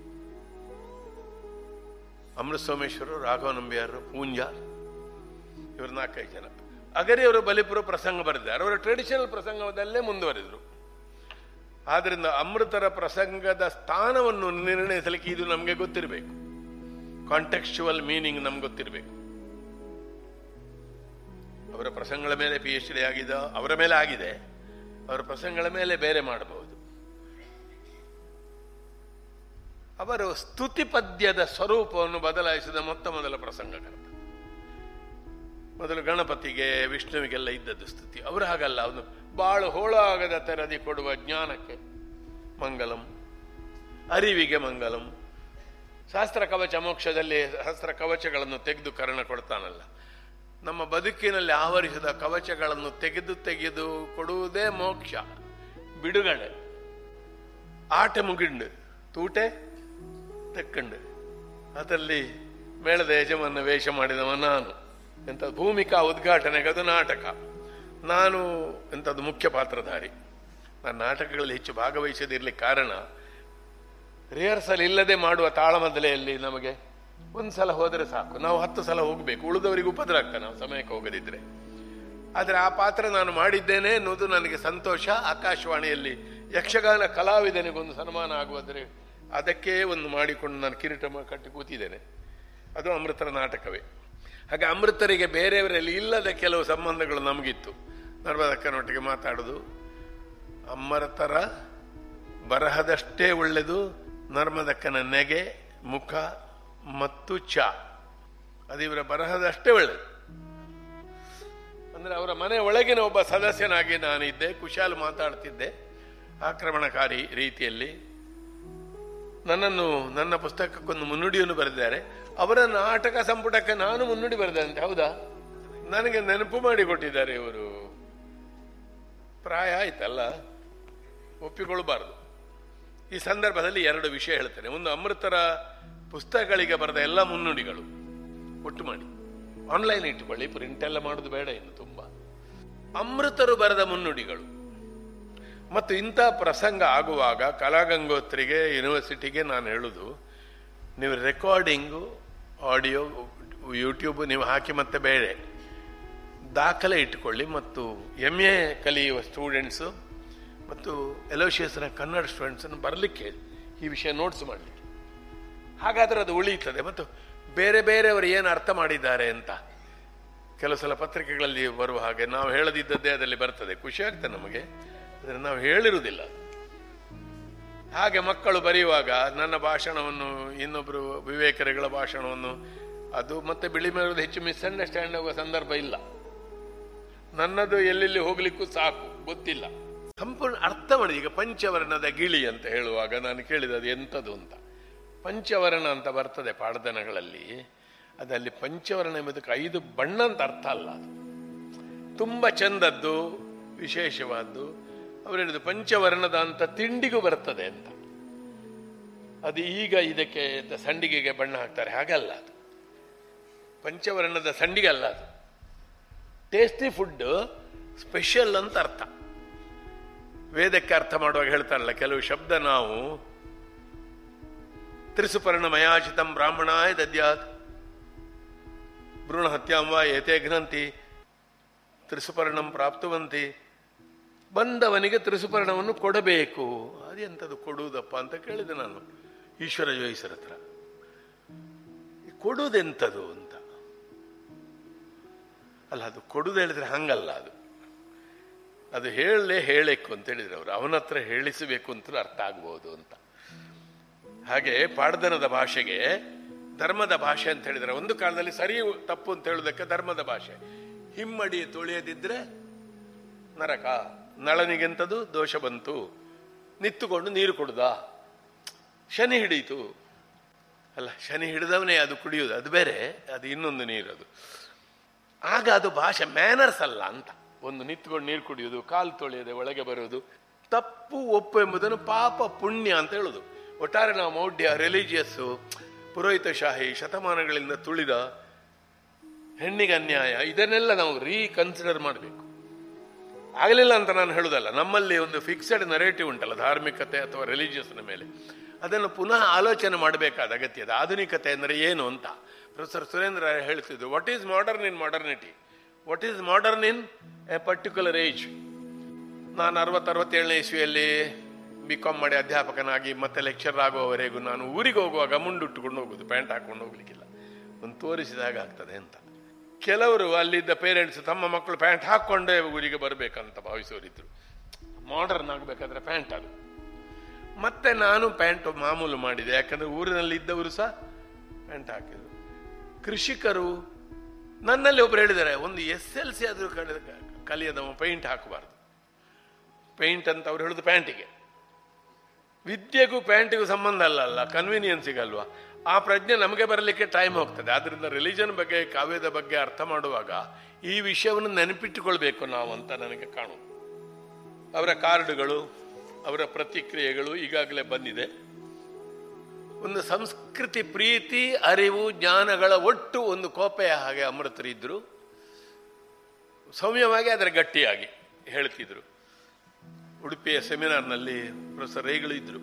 ಅಮೃತ ಸೋಮೇಶ್ವರರು, ರಾಘವ ನಂಬಿಯಾರರು, ಪೂಂಜ, ಇವರು ನಾಲ್ಕೈದು ಜನ. ಅಗರಿಯವರು ಬಲಿಪುರ ಪ್ರಸಂಗ ಬರೆದಿದ್ದಾರೆ. ಅವರು ಟ್ರೆಡಿಷನಲ್ ಪ್ರಸಂಗದಲ್ಲೇ ಮುಂದುವರೆದರು. ಆದ್ರಿಂದ ಅಮೃತರ ಪ್ರಸಂಗದ ಸ್ಥಾನವನ್ನು ನಿರ್ಣಯಿಸಲಿಕ್ಕೆ ಇದು ನಮಗೆ ಗೊತ್ತಿರಬೇಕು. ಕಾಂಟೆಕ್ಸ್ಚುವಲ್ ಮೀನಿಂಗ್ ನಮ್ಗೆ ಗೊತ್ತಿರಬೇಕು. ಅವರ ಪ್ರಸಂಗಗಳ ಮೇಲೆ ಪಿ ಎಚ್ ಡಿ ಆಗಿದೆ, ಅವರ ಮೇಲೆ ಆಗಿದೆ, ಅವರ ಪ್ರಸಂಗಗಳ ಮೇಲೆ ಬೇರೆ ಮಾಡಬಹುದು. ಅವರು ಸ್ತುತಿ ಪದ್ಯದ ಸ್ವರೂಪವನ್ನು ಬದಲಾಯಿಸಿದ ಮೊತ್ತ ಮೊದಲ ಪ್ರಸಂಗಕರ್ತ. ಮೊದಲು ಗಣಪತಿಗೆ ವಿಷ್ಣುವಿಗೆಲ್ಲ ಇದ್ದದ್ದು ಸ್ತುತಿ. ಅವರು ಹಾಗಲ್ಲ, ಅವನು ಬಾಳು ಹೋಳಾಗದ ತೆರದಿ ಕೊಡುವ ಜ್ಞಾನಕ್ಕೆ ಮಂಗಲಂ, ಅರಿವಿಗೆ ಮಂಗಲಂ. ಶಾಸ್ತ್ರ ಕವಚ ಮೋಕ್ಷದಲ್ಲಿ ಶಾಸ್ತ್ರ ಕವಚಗಳನ್ನು ತೆಗೆದು ಕರ್ಣ ಕೊಡ್ತಾನಲ್ಲ, ನಮ್ಮ ಬದುಕಿನಲ್ಲಿ ಆವರಿಸಿದ ಕವಚಗಳನ್ನು ತೆಗೆದು ತೆಗೆದು ಕೊಡುವುದೇ ಮೋಕ್ಷ, ಬಿಡುಗಡೆ. ಆಟ ಮುಗಿಂಡು ತೂಟೆ ತೆಕ್ಕಂಡು ಅದರಲ್ಲಿ ಮೇಳದ ಯಜಮಾನ ವೇಷ ಮಾಡಿದವ ನಾನು. ಎಂಥ ಭೂಮಿಕಾ ಉದ್ಘಾಟನೆಗೆ ಅದು ನಾಟಕ. ನಾನು ಎಂಥದ್ದು ಮುಖ್ಯ ಪಾತ್ರಧಾರಿ. ನಾನು ನಾಟಕಗಳಲ್ಲಿ ಹೆಚ್ಚು ಭಾಗವಹಿಸದಿರ್ಲಿಕ್ಕೆ ಕಾರಣ, ರಿಹರ್ಸಲ್ ಇಲ್ಲದೆ ಮಾಡುವ ತಾಳಮದ್ದಲೆಯಲ್ಲಿ ನಮಗೆ ಒಂದು ಸಲ ಹೋದರೆ ಸಾಕು, ನಾವು ಹತ್ತು ಸಲ ಹೋಗಬೇಕು, ಉಳಿದವರಿಗೆ ಉಪದ್ರ ಆಗ್ತದೆ ನಾವು ಸಮಯಕ್ಕೆ ಹೋಗದಿದ್ರೆ. ಆದರೆ ಆ ಪಾತ್ರ ನಾನು ಮಾಡಿದ್ದೇನೆ ಅನ್ನೋದು ನನಗೆ ಸಂತೋಷ. ಆಕಾಶವಾಣಿಯಲ್ಲಿ ಯಕ್ಷಗಾನ ಕಲಾವಿದನಿಗೊಂದು ಸನ್ಮಾನ ಆಗುವುದರೆ ಅದಕ್ಕೆ ಒಂದು ಮಾಡಿಕೊಂಡು ನಾನು ಕಿರೀಟ ಕಟ್ಟಿ ಕೂತಿದ್ದೇನೆ. ಅದು ಅಮೃತರ ನಾಟಕವೇ. ಹಾಗೆ ಅಮೃತರಿಗೆ ಬೇರೆಯವರಲ್ಲಿ ಇಲ್ಲದ ಕೆಲವು ಸಂಬಂಧಗಳು ನಮಗಿತ್ತು. ನರ್ಮದಕ್ಕನೊಟ್ಟಿಗೆ ಮಾತಾಡೋದು, ಅಮೃತರ ಬರಹದಷ್ಟೇ ಒಳ್ಳೆಯದು ನರ್ಮದಕ್ಕನ ನೆಗೆ, ಮುಖ ಮತ್ತು ಚಾ, ಅದು ಇವರ ಬರಹದಷ್ಟೇ ಒಳ್ಳೆಯದು. ಅಂದರೆ ಅವರ ಮನೆ ಒಳಗಿನ ಒಬ್ಬ ಸದಸ್ಯನಾಗಿ ನಾನಿದ್ದೆ, ಕುಶಾಲ್ ಮಾತಾಡ್ತಿದ್ದೆ ಆಕ್ರಮಣಕಾರಿ ರೀತಿಯಲ್ಲಿ. ನನ್ನನ್ನು ನನ್ನ ಪುಸ್ತಕಕ್ಕೊಂದು ಮುನ್ನುಡಿಯನ್ನು ಬರೆದಿದ್ದಾರೆ. ಅವರ ನಾಟಕ ಸಂಪುಟಕ್ಕೆ ನಾನು ಮುನ್ನುಡಿ ಬರೆದಂತೆ. ಹೌದಾ? ನನಗೆ ನೆನಪು ಮಾಡಿಕೊಟ್ಟಿದ್ದಾರೆ ಇವರು. ಪ್ರಾಯ ಆಯ್ತಲ್ಲ, ಒಪ್ಪಿಕೊಳ್ಳಬಾರದು. ಈ ಸಂದರ್ಭದಲ್ಲಿ ಎರಡು ವಿಷಯ ಹೇಳ್ತೇನೆ. ಒಂದು, ಅಮೃತರ ಪುಸ್ತಕಗಳಿಗೆ ಬರೆದ ಎಲ್ಲ ಮುನ್ನುಡಿಗಳು ಒಟ್ಟು ಮಾಡಿ ಆನ್ಲೈನ್ ಇಟ್ಟುಕೊಳ್ಳಿ, ಪ್ರಿಂಟ್ ಎಲ್ಲ ಮಾಡೋದು ಬೇಡ ಇನ್ನು ತುಂಬ. ಅಮೃತರು ಬರೆದ ಮುನ್ನುಡಿಗಳು. ಮತ್ತು ಇಂಥ ಪ್ರಸಂಗ ಆಗುವಾಗ ಕಲಾಗಂಗೋತ್ರಿಗೆ ಯೂನಿವರ್ಸಿಟಿಗೆ ನಾನು ಹೇಳುದು, ನೀವು ರೆಕಾರ್ಡಿಂಗು ಆಡಿಯೋ ಯೂಟ್ಯೂಬ್ ನೀವು ಹಾಕಿ ಮತ್ತೆ ಬೇರೆ ದಾಖಲೆ ಇಟ್ಟುಕೊಳ್ಳಿ. ಮತ್ತು ಎಮ್ ಎ ಕಲಿಯುವ ಸ್ಟೂಡೆಂಟ್ಸು ಮತ್ತು ಎಲೋಶಿಯಸ್ನ ಕನ್ನಡ ಸ್ಟೂಡೆಂಟ್ಸನ್ನು ಬರಲಿಕ್ಕೆ ಹೇಳಿ, ಈ ವಿಷಯ ನೋಟ್ಸ್ ಮಾಡಲಿಕ್ಕೆ. ಹಾಗಾದರೆ ಅದು ಉಳಿಯುತ್ತದೆ. ಮತ್ತು ಬೇರೆ ಬೇರೆಯವರು ಏನು ಅರ್ಥ ಮಾಡಿದ್ದಾರೆ ಅಂತ ಕೆಲವು ಸಲ ಪತ್ರಿಕೆಗಳಲ್ಲಿ ಬರುವ ಹಾಗೆ ನಾವು ಹೇಳದಿದ್ದದ್ದೇ ಅದರಲ್ಲಿ ಬರ್ತದೆ. ಖುಷಿ ಆಗ್ತದೆ ನಮಗೆ, ಆದರೆ ನಾವು ಹೇಳಿರುವುದಿಲ್ಲ. ಹಾಗೆ ಮಕ್ಕಳು ಬರೆಯುವಾಗ ನನ್ನ ಭಾಷಣವನ್ನು ಇನ್ನೊಬ್ಬರು ವಿವೇಕರಿಗಳ ಭಾಷಣವನ್ನು ಅದು ಮತ್ತೆ ಬಿಳಿ ಮೇಲುವುದು ಹೆಚ್ಚು ಮಿಸ್ಅಂಡರ್ಸ್ಟ್ಯಾಂಡ್ ಆಗುವ ಸಂದರ್ಭ ಇಲ್ಲ. ನನ್ನದು ಎಲ್ಲೆಲ್ಲಿ ಹೋಗ್ಲಿಕ್ಕೂ ಸಾಕು, ಗೊತ್ತಿಲ್ಲ, ಸಂಪೂರ್ಣ ಅರ್ಥ ಮಾಡಿ. ಈಗ ಪಂಚವರ್ಣದ ಗಿಳಿ ಅಂತ ಹೇಳುವಾಗ ನಾನು ಕೇಳಿದೆ ಅದು ಎಂಥದ್ದು ಅಂತ. ಪಂಚವರ್ಣ ಅಂತ ಬರ್ತದೆ ಪಾಡ್ದನಗಳಲ್ಲಿ. ಅದಲ್ಲಿ ಪಂಚವರ್ಣ ಎಂಬುದಕ್ಕೆ ಐದು ಬಣ್ಣ ಅಂತ ಅರ್ಥ ಅಲ್ಲ. ಅದು ತುಂಬ ಚಂದದ್ದು, ವಿಶೇಷವಾದ್ದು. ಅವರು ಹೇಳಿದ್ರು ಪಂಚವರ್ಣದ ಅಂತ ತಿಂಡಿಗೂ ಬರ್ತದೆ ಅಂತ. ಅದು ಈಗ ಇದಕ್ಕೆ ಸಂಡಿಗೆಗೆ ಬಣ್ಣ ಹಾಕ್ತಾರೆ, ಹಾಗಲ್ಲ. ಅದು ಪಂಚವರ್ಣದ ಸಂಡಿಗೆ ಅಲ್ಲ, ಅದು ಟೇಸ್ಟಿ ಫುಡ್, ಸ್ಪೆಷಲ್ ಅಂತ ಅರ್ಥ. ವೇದಕ್ಕೆ ಅರ್ಥ ಮಾಡುವಾಗ ಹೇಳ್ತಾರಲ್ಲ ಕೆಲವು ಶಬ್ದ, ನಾವು ತ್ರಿಸುಪರ್ಣ ಮಯಾಚಿತಂ ಬ್ರಾಹ್ಮಣಾಯ ದದ್ಯಾತ್ ಭ್ರೂಣ ಹತ್ಯಾಂ ವಾ ಏತೇ ಘ್ನಂತಿ ತ್ರಿಸುಪರ್ಣಂ ಪ್ರಾಪ್ತವಂತಿ. ಬಂದವನಿಗೆ ತ್ರಿಸುಪರ್ಣವನ್ನು ಕೊಡಬೇಕು. ಅದೆಂಥದ್ದು ಕೊಡುವುದಪ್ಪ ಅಂತ ಕೇಳಿದೆ ನಾನು ಈಶ್ವರ ಜೋಯಿಸರ ಹತ್ರ. ಕೊಡುವುದೆಂಥದ್ದು ಅಂತ. ಅಲ್ಲ, ಅದು ಕೊಡುದು ಹೇಳಿದ್ರೆ ಹಂಗಲ್ಲ. ಅದು ಅದು ಹೇಳಲೇ ಹೇಳಬೇಕು ಅಂತ ಹೇಳಿದ್ರು ಅವರು. ಅವನ ಹತ್ರ ಹೇಳಿಸಬೇಕು ಅಂತ ಅರ್ಥ ಆಗ್ಬೋದು ಅಂತ. ಹಾಗೆ ಪಾಡ್ದನದ ಭಾಷೆಗೆ ಧರ್ಮದ ಭಾಷೆ ಅಂತ ಹೇಳಿದ್ರೆ, ಒಂದು ಕಾಲದಲ್ಲಿ ಸರಿ ತಪ್ಪು ಅಂತ ಹೇಳುವುದಕ್ಕೆ ಧರ್ಮದ ಭಾಷೆ. ಹಿಮ್ಮಡಿ ತೊಳೆಯದಿದ್ರೆ ನರಕ, ನಳನಿಗೆಂಥದ್ದು ದೋಷ ಬಂತು, ನಿತ್ತುಕೊಂಡು ನೀರು ಕುಡ್ದ, ಶನಿ ಹಿಡೀತು. ಅಲ್ಲ, ಶನಿ ಹಿಡಿದವನೇ ಅದು ಕುಡಿಯುವುದು, ಅದು ಬೇರೆ, ಅದು ಇನ್ನೊಂದು ನೀರು. ಅದು ಆಗ ಅದು ಭಾಷೆ ಮ್ಯಾನರ್ಸ್ ಅಲ್ಲ ಅಂತ. ಒಂದು ನಿಂತ್ಕೊಂಡು ನೀರು ಕುಡಿಯುವುದು, ಕಾಲು ತೊಳೆಯದೆ ಒಳಗೆ ಬರುವುದು, ತಪ್ಪು ಒಪ್ಪು ಎಂಬುದನ್ನು ಪಾಪ ಪುಣ್ಯ ಅಂತ ಹೇಳುದು. ಒಟ್ಟಾರೆ ನಾವು ಮೌಢ್ಯ, ರಿಲಿಜಿಯಸ್ಸು, ಪುರೋಹಿತಶಾಹಿ, ಶತಮಾನಗಳಿಂದ ತುಳಿದ ಹೆಣ್ಣಿಗೆ ಅನ್ಯಾಯ, ಇದನ್ನೆಲ್ಲ ನಾವು ರೀಕನ್ಸಿಡರ್ ಮಾಡಬೇಕು. ಆಗಲಿಲ್ಲ ಅಂತ ನಾನು ಹೇಳುದಲ್ಲ. ನಮ್ಮಲ್ಲಿ ಒಂದು ಫಿಕ್ಸೆಡ್ ನರೇಟಿವ್ ಉಂಟಲ್ಲ ಧಾರ್ಮಿಕತೆ ಅಥವಾ ರಿಲಿಜಿಯಸ್ನ ಮೇಲೆ, ಅದನ್ನು ಪುನಃ ಆಲೋಚನೆ ಮಾಡಬೇಕಾದ ಅಗತ್ಯ ಇದೆ. ಆಧುನಿಕತೆ ಅಂದರೆ ಏನು ಅಂತ ಪ್ರೊಫೆಸರ್ ಸುರೇಂದ್ರ ಹೇಳ್ತಿದ್ರು. What is modern in modernity, what is modern in a particular age. ನಾನು ಅರವತ್ತು ಅರವತ್ತೇಳನೇ ಇಸ್ವಿಯಲ್ಲಿ ಬಿ ಕಾಮ್ ಮಾಡಿ ಅಧ್ಯಾಪಕನಾಗಿ ಮತ್ತೆ ಲೆಕ್ಚರ್ ಆಗುವವರೆಗೂ ನಾನು ಊರಿಗೆ ಹೋಗುವಾಗ ಮುಂಡುಟ್ಟುಕೊಂಡು ಹೋಗುದು, ಪ್ಯಾಂಟ್ ಹಾಕೊಂಡು ಹೋಗ್ಲಿಕ್ಕಿಲ್ಲ. ಒಂದು ತೋರಿಸಿದಾಗ ಆಗ್ತದೆ ಅಂತ. ಕೆಲವರು ಅಲ್ಲಿದ್ದ ಪೇರೆಂಟ್ಸ್ ತಮ್ಮ ಮಕ್ಕಳು ಪ್ಯಾಂಟ್ ಹಾಕೊಂಡೇ ಊರಿಗೆ ಬರಬೇಕಂತ ಭಾವಿಸೋರಿದ್ರು. ಮಾಡರ್ನ್ ಆಗಬೇಕಾದ್ರೆ ಪ್ಯಾಂಟ್ ಅದು. ಮತ್ತೆ ನಾನು ಪ್ಯಾಂಟ್ ಮಾಮೂಲು ಮಾಡಿದೆ, ಯಾಕಂದ್ರೆ ಊರಿನಲ್ಲಿ ಇದ್ದವರು ಸಹ ಪ್ಯಾಂಟ್ ಹಾಕಿದ್ರು. ಕೃಷಿಕರು, ನನ್ನಲ್ಲಿ ಒಬ್ರು ಹೇಳಿದ್ದಾರೆ, ಒಂದು ಎಸ್ ಎಲ್ ಸಿ ಆದರೂ ಕಲಿಯದವ ಪೇಂಟ್ ಹಾಕಬಾರ್ದು. ಪೇಂಟ್ ಅಂತ ಅವ್ರು ಹೇಳುದು ಪ್ಯಾಂಟಿಗೆ. ವಿದ್ಯೆಗೂ ಪ್ಯಾಂಟಿಗೂ ಸಂಬಂಧ ಅಲ್ಲ ಅಲ್ಲ ಕನ್ವೀನಿಯನ್ಸಿಗಲ್ವಾ. ಆ ಪ್ರಜ್ಞೆ ನಮಗೆ ಬರಲಿಕ್ಕೆ ಟೈಮ್ ಹೋಗ್ತದೆ. ಆದ್ರಿಂದ ರಿಲಿಜನ್ ಬಗ್ಗೆ, ಕಾವ್ಯದ ಬಗ್ಗೆ ಅರ್ಥ ಮಾಡುವಾಗ ಈ ವಿಷಯವನ್ನು ನೆನಪಿಟ್ಟುಕೊಳ್ಬೇಕು ನಾವು ಅಂತ ನನಗೆ ಕಾಣುವುದು. ಅವರ ಕಾರ್ಡುಗಳು, ಅವರ ಪ್ರತಿಕ್ರಿಯೆಗಳು ಈಗಾಗಲೇ ಬಂದಿದೆ. ಒಂದು ಸಂಸ್ಕೃತಿ, ಪ್ರೀತಿ, ಅರಿವು, ಜ್ಞಾನಗಳ ಒಟ್ಟು ಒಂದು ಕೋಪೆಯ ಹಾಗೆ ಅಮೃತರಿದ್ರು. ಸೌಮ್ಯವಾಗಿ ಅದರ ಗಟ್ಟಿಯಾಗಿ ಹೇಳ್ತಿದ್ರು. ಉಡುಪಿಯ ಸೆಮಿನಾರ್ನಲ್ಲಿ ಪ್ರೊಫೆಸರ್ ರೈಗಳು ಇದ್ರು.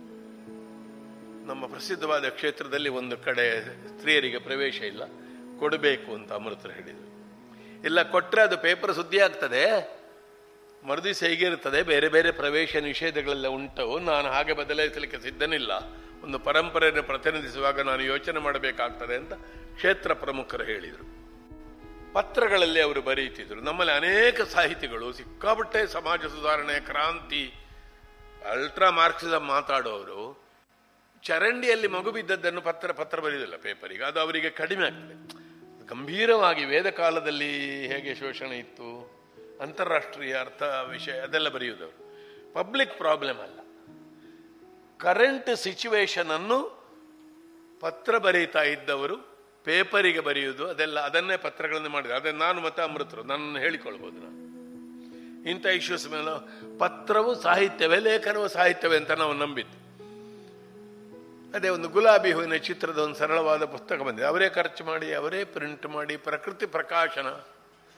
ನಮ್ಮ ಪ್ರಸಿದ್ಧವಾದ ಕ್ಷೇತ್ರದಲ್ಲಿ ಒಂದು ಕಡೆ ಸ್ತ್ರೀಯರಿಗೆ ಪ್ರವೇಶ ಇಲ್ಲ, ಕೊಡಬೇಕು ಅಂತ ಅಮೃತರು ಹೇಳಿದರು. ಇಲ್ಲ ಕೊಟ್ಟರೆ ಅದು ಪೇಪರ್ ಸುದ್ದಿ ಆಗ್ತದೆ, ಮರುದಿವಸ ಹೇಗಿರ್ತದೆ, ಬೇರೆ ಬೇರೆ ಪ್ರವೇಶ ನಿಷೇಧಗಳೆಲ್ಲ ಉಂಟು. ನಾನು ಹಾಗೆ ಬದಲಾಯಿಸಲಿಕ್ಕೆ ಸಿದ್ಧನಿಲ್ಲ. ಒಂದು ಪರಂಪರೆಯನ್ನು ಪ್ರತಿನಿಧಿಸುವಾಗ ನಾನು ಯೋಚನೆ ಮಾಡಬೇಕಾಗ್ತದೆ ಅಂತ ಕ್ಷೇತ್ರ ಪ್ರಮುಖರು ಹೇಳಿದರು. ಪತ್ರಗಳಲ್ಲಿ ಅವರು ಬರೀತಿದ್ರು. ನಮ್ಮಲ್ಲಿ ಅನೇಕ ಸಾಹಿತಿಗಳು ಸಿಕ್ಕಾಪಟ್ಟೆ ಸಮಾಜ ಸುಧಾರಣೆ, ಕ್ರಾಂತಿ, ಅಲ್ಟ್ರಾ ಮಾರ್ಕ್ಸಿಸಂ ಮಾತಾಡುವವರು ಚರಂಡಿಯಲ್ಲಿ ಮಗು ಬಿದ್ದದ್ದನ್ನು ಪತ್ರ ಪತ್ರ ಬರೆಯುವುದಿಲ್ಲ ಪೇಪರಿಗೆ. ಅದು ಅವರಿಗೆ ಕಡಿಮೆ ಆಗ್ತದೆ. ಗಂಭೀರವಾಗಿ ವೇದ ಕಾಲದಲ್ಲಿ ಹೇಗೆ ಶೋಷಣೆ ಇತ್ತು, ಅಂತಾರಾಷ್ಟ್ರೀಯ ಅರ್ಥ ವಿಷಯ ಅದೆಲ್ಲ ಬರೆಯುವುದವರು. ಪಬ್ಲಿಕ್ ಪ್ರಾಬ್ಲಮ್ ಅಲ್ಲ, ಕರೆಂಟ್ ಸಿಚುವೇಶನ್ ಅನ್ನು ಪತ್ರ ಬರೀತಾ ಇದ್ದವರು ಪೇಪರಿಗೆ ಬರೆಯುವುದು, ಅದೆಲ್ಲ ಅದನ್ನೇ ಪತ್ರಗಳನ್ನು ಮಾಡಿದ್ರು. ಅದನ್ನು ನಾನು ಮತ್ತೆ ಅಮೃತರು ನನ್ನನ್ನು ಹೇಳಿಕೊಳ್ಬೋದು. ನಾನು ಇಂಥ ಇಶ್ಯೂಸ್ ಮೇಲೆ ಪತ್ರವು ಸಾಹಿತ್ಯವೇ, ಲೇಖನವು ಸಾಹಿತ್ಯವೇ ಅಂತ ನಾವು ನಂಬಿದ್ದು. ಅದೇ ಒಂದು ಗುಲಾಬಿ ಹೂವಿನ ಚಿತ್ರದ ಒಂದು ಸರಳವಾದ ಪುಸ್ತಕ ಬಂದಿದೆ. ಅವರೇ ಖರ್ಚು ಮಾಡಿ, ಅವರೇ ಪ್ರಿಂಟ್ ಮಾಡಿ, ಪ್ರಕೃತಿ ಪ್ರಕಾಶನ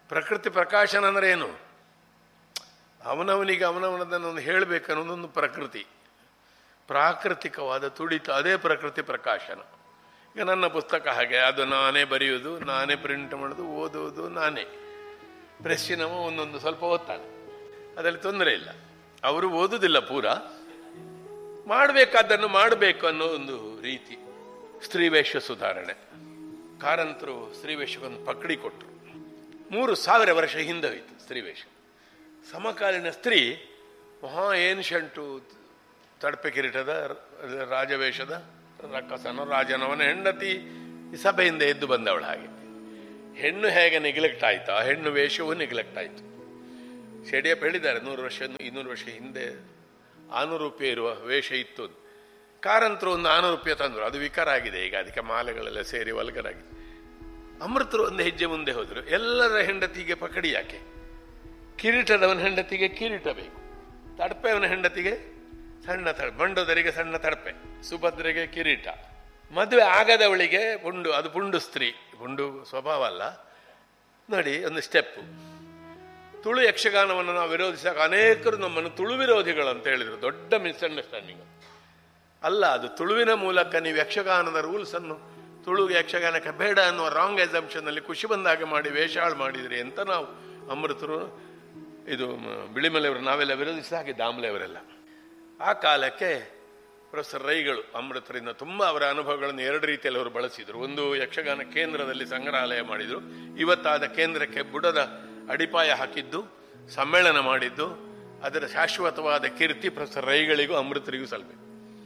ಪ್ರಕೃತಿ ಪ್ರಕಾಶನ ಅಂದರೆ ಏನು? ಅವನವನಿಗೆ ಅವನವನದನ್ನು ಹೇಳಬೇಕನ್ನೋದೊಂದು ಪ್ರಕೃತಿ, ಪ್ರಾಕೃತಿಕವಾದ ತುಡಿತ, ಅದೇ ಪ್ರಕೃತಿ ಪ್ರಕಾಶನ. ಈಗ ನನ್ನ ಪುಸ್ತಕ ಹಾಗೆ, ಅದು ನಾನೇ ಬರೆಯುವುದು, ನಾನೇ ಪ್ರಿಂಟ್ ಮಾಡೋದು, ಓದುವುದು ನಾನೇ. ಪ್ರೆಸ್ಸಿನವ ಒಂದೊಂದು ಸ್ವಲ್ಪ ಓದ್ತಾನೆ, ಅದರಲ್ಲಿ ತೊಂದರೆ ಇಲ್ಲ. ಅವರು ಓದುವುದಿಲ್ಲ ಪೂರ, ಮಾಡಬೇಕಾದ್ದನ್ನು ಮಾಡಬೇಕು ಅನ್ನೋ ಒಂದು ರೀತಿ. ಸ್ತ್ರೀವೇಷ ಸುಧಾರಣೆ, ಕಾರಂತರು ಸ್ತ್ರೀವೇಷಕ್ಕೊಂದು ಪಕಡಿ ಕೊಟ್ಟರು. ಮೂರು ಸಾವಿರ ವರ್ಷ ಹಿಂದೆ ಹೋಯಿತು ಸ್ತ್ರೀವೇಷ. ಸಮಕಾಲೀನ ಸ್ತ್ರೀ ಮಹಾ ಏನ್ಷಂಟು ತಡಪೆ ಕಿರೀಟದ ರಾಜವೇಷದ ರಕ್ಕಸನ ರಾಜನವನ ಹೆಂಡತಿ ಸಭೆಯಿಂದ ಎದ್ದು ಬಂದವಳು. ಹಾಗೆ ಹೆಣ್ಣು ಹೇಗೆ ನೆಗ್ಲೆಕ್ಟ್ ಆಯ್ತಾ, ಹೆಣ್ಣು ವೇಷವೂ ನೆಗ್ಲೆಕ್ಟ್ ಆಯಿತು. ಶೇಡಿಯಪ್ಪ ಹೇಳಿದ್ದಾರೆ, ನೂರು ವರ್ಷ ಇನ್ನೂರು ವರ್ಷ ಹಿಂದೆ ಆನೂರು ರೂಪಾಯಿ ಇರುವ ವೇಷ ಇತ್ತು. ಕಾರಂತರು ಒಂದು ಆನೂರು ರೂಪಾಯಿ ತಂದರು, ಅದು ವಿಕಾರ ಆಗಿದೆ ಈಗ, ಅದಕ್ಕೆ ಮಾಲೆಗಳೆಲ್ಲ ಸೇರಿ ವಲ್ಗರಾಗಿದೆ. ಅಮೃತರು ಒಂದು ಹೆಜ್ಜೆ ಮುಂದೆ ಹೋದರು. ಎಲ್ಲರ ಹೆಂಡತಿಗೆ ಪಕಡಿ ಯಾಕೆ? ಕಿರೀಟದವನ ಹೆಂಡತಿಗೆ ಕಿರೀಟ ಬೇಕು, ತಡಪೆಯವನ ಹೆಂಡತಿಗೆ ಸಣ್ಣ ತಡಪೆ, ಮಂಡೋದರಿಗೆ ಸಣ್ಣ ತಡಪೆ, ಸುಭದ್ರೆಗೆ ಕಿರೀಟ. ಮದುವೆ ಆಗದವಳಿಗೆ ಪುಂಡು, ಅದು ಪುಂಡು ಸ್ತ್ರೀ, ಪುಂಡು ಸ್ವಭಾವ ಅಲ್ಲ. ನೋಡಿ ಒಂದು ಸ್ಟೆಪ್ಪು. ತುಳು ಯಕ್ಷಗಾನವನ್ನು ನಾವು ವಿರೋಧಿಸಿದಾಗ ಅನೇಕರು ನಮ್ಮನ್ನು ತುಳು ವಿರೋಧಿಗಳು ಅಂತ ಹೇಳಿದರು. ದೊಡ್ಡ ಮಿಸ್ಅಂಡರ್ಸ್ಟ್ಯಾಂಡಿಂಗ್ ಅಲ್ಲ ಅದು. ತುಳುವಿನ ಮೂಲಕ ನೀವು ಯಕ್ಷಗಾನದ ರೂಲ್ಸ್ ಅನ್ನು ತುಳು ಯಕ್ಷಗಾನಕ್ಕೆ ಬೇಡ ಅನ್ನುವ ರಾಂಗ್ ಎಸಂಪ್ಷನ್ ಅಲ್ಲಿ ಖುಷಿ ಬಂದಾಗೆ ಮಾಡಿ ವೇಷಾಳು ಮಾಡಿದ್ರಿ ಅಂತ ನಾವು ಅಮೃತರು, ಇದು ಬಿಳಿಮಲೆಯವರು, ನಾವೆಲ್ಲ ವಿರೋಧಿಸಿದ ಹಾಗೆ ದಾಮ್ಲೆಯವರೆಲ್ಲ. ಆ ಕಾಲಕ್ಕೆ ಪ್ರೊಫೆಸರ್ ರೈಗಳು ಅಮೃತರಿಂದ ತುಂಬ ಅವರ ಅನುಭವಗಳನ್ನು ಎರಡು ರೀತಿಯಲ್ಲಿ ಅವರು ಬಳಸಿದರು. ಒಂದು ಯಕ್ಷಗಾನ ಕೇಂದ್ರದಲ್ಲಿ ಸಂಗ್ರಹಾಲಯ ಮಾಡಿದರು, ಇವತ್ತಾದ ಕೇಂದ್ರಕ್ಕೆ ಬುಡದ ಅಡಿಪಾಯ ಹಾಕಿದ್ದು, ಸಮ್ಮೇಳನ ಮಾಡಿದ್ದು, ಅದರ ಶಾಶ್ವತವಾದ ಕೀರ್ತಿ ಪ್ರೊಫೆಸರ್ ರೈಗಳಿಗೂ ಅಮೃತರಿಗೂ ಸಲ್ಲಬೇಕು.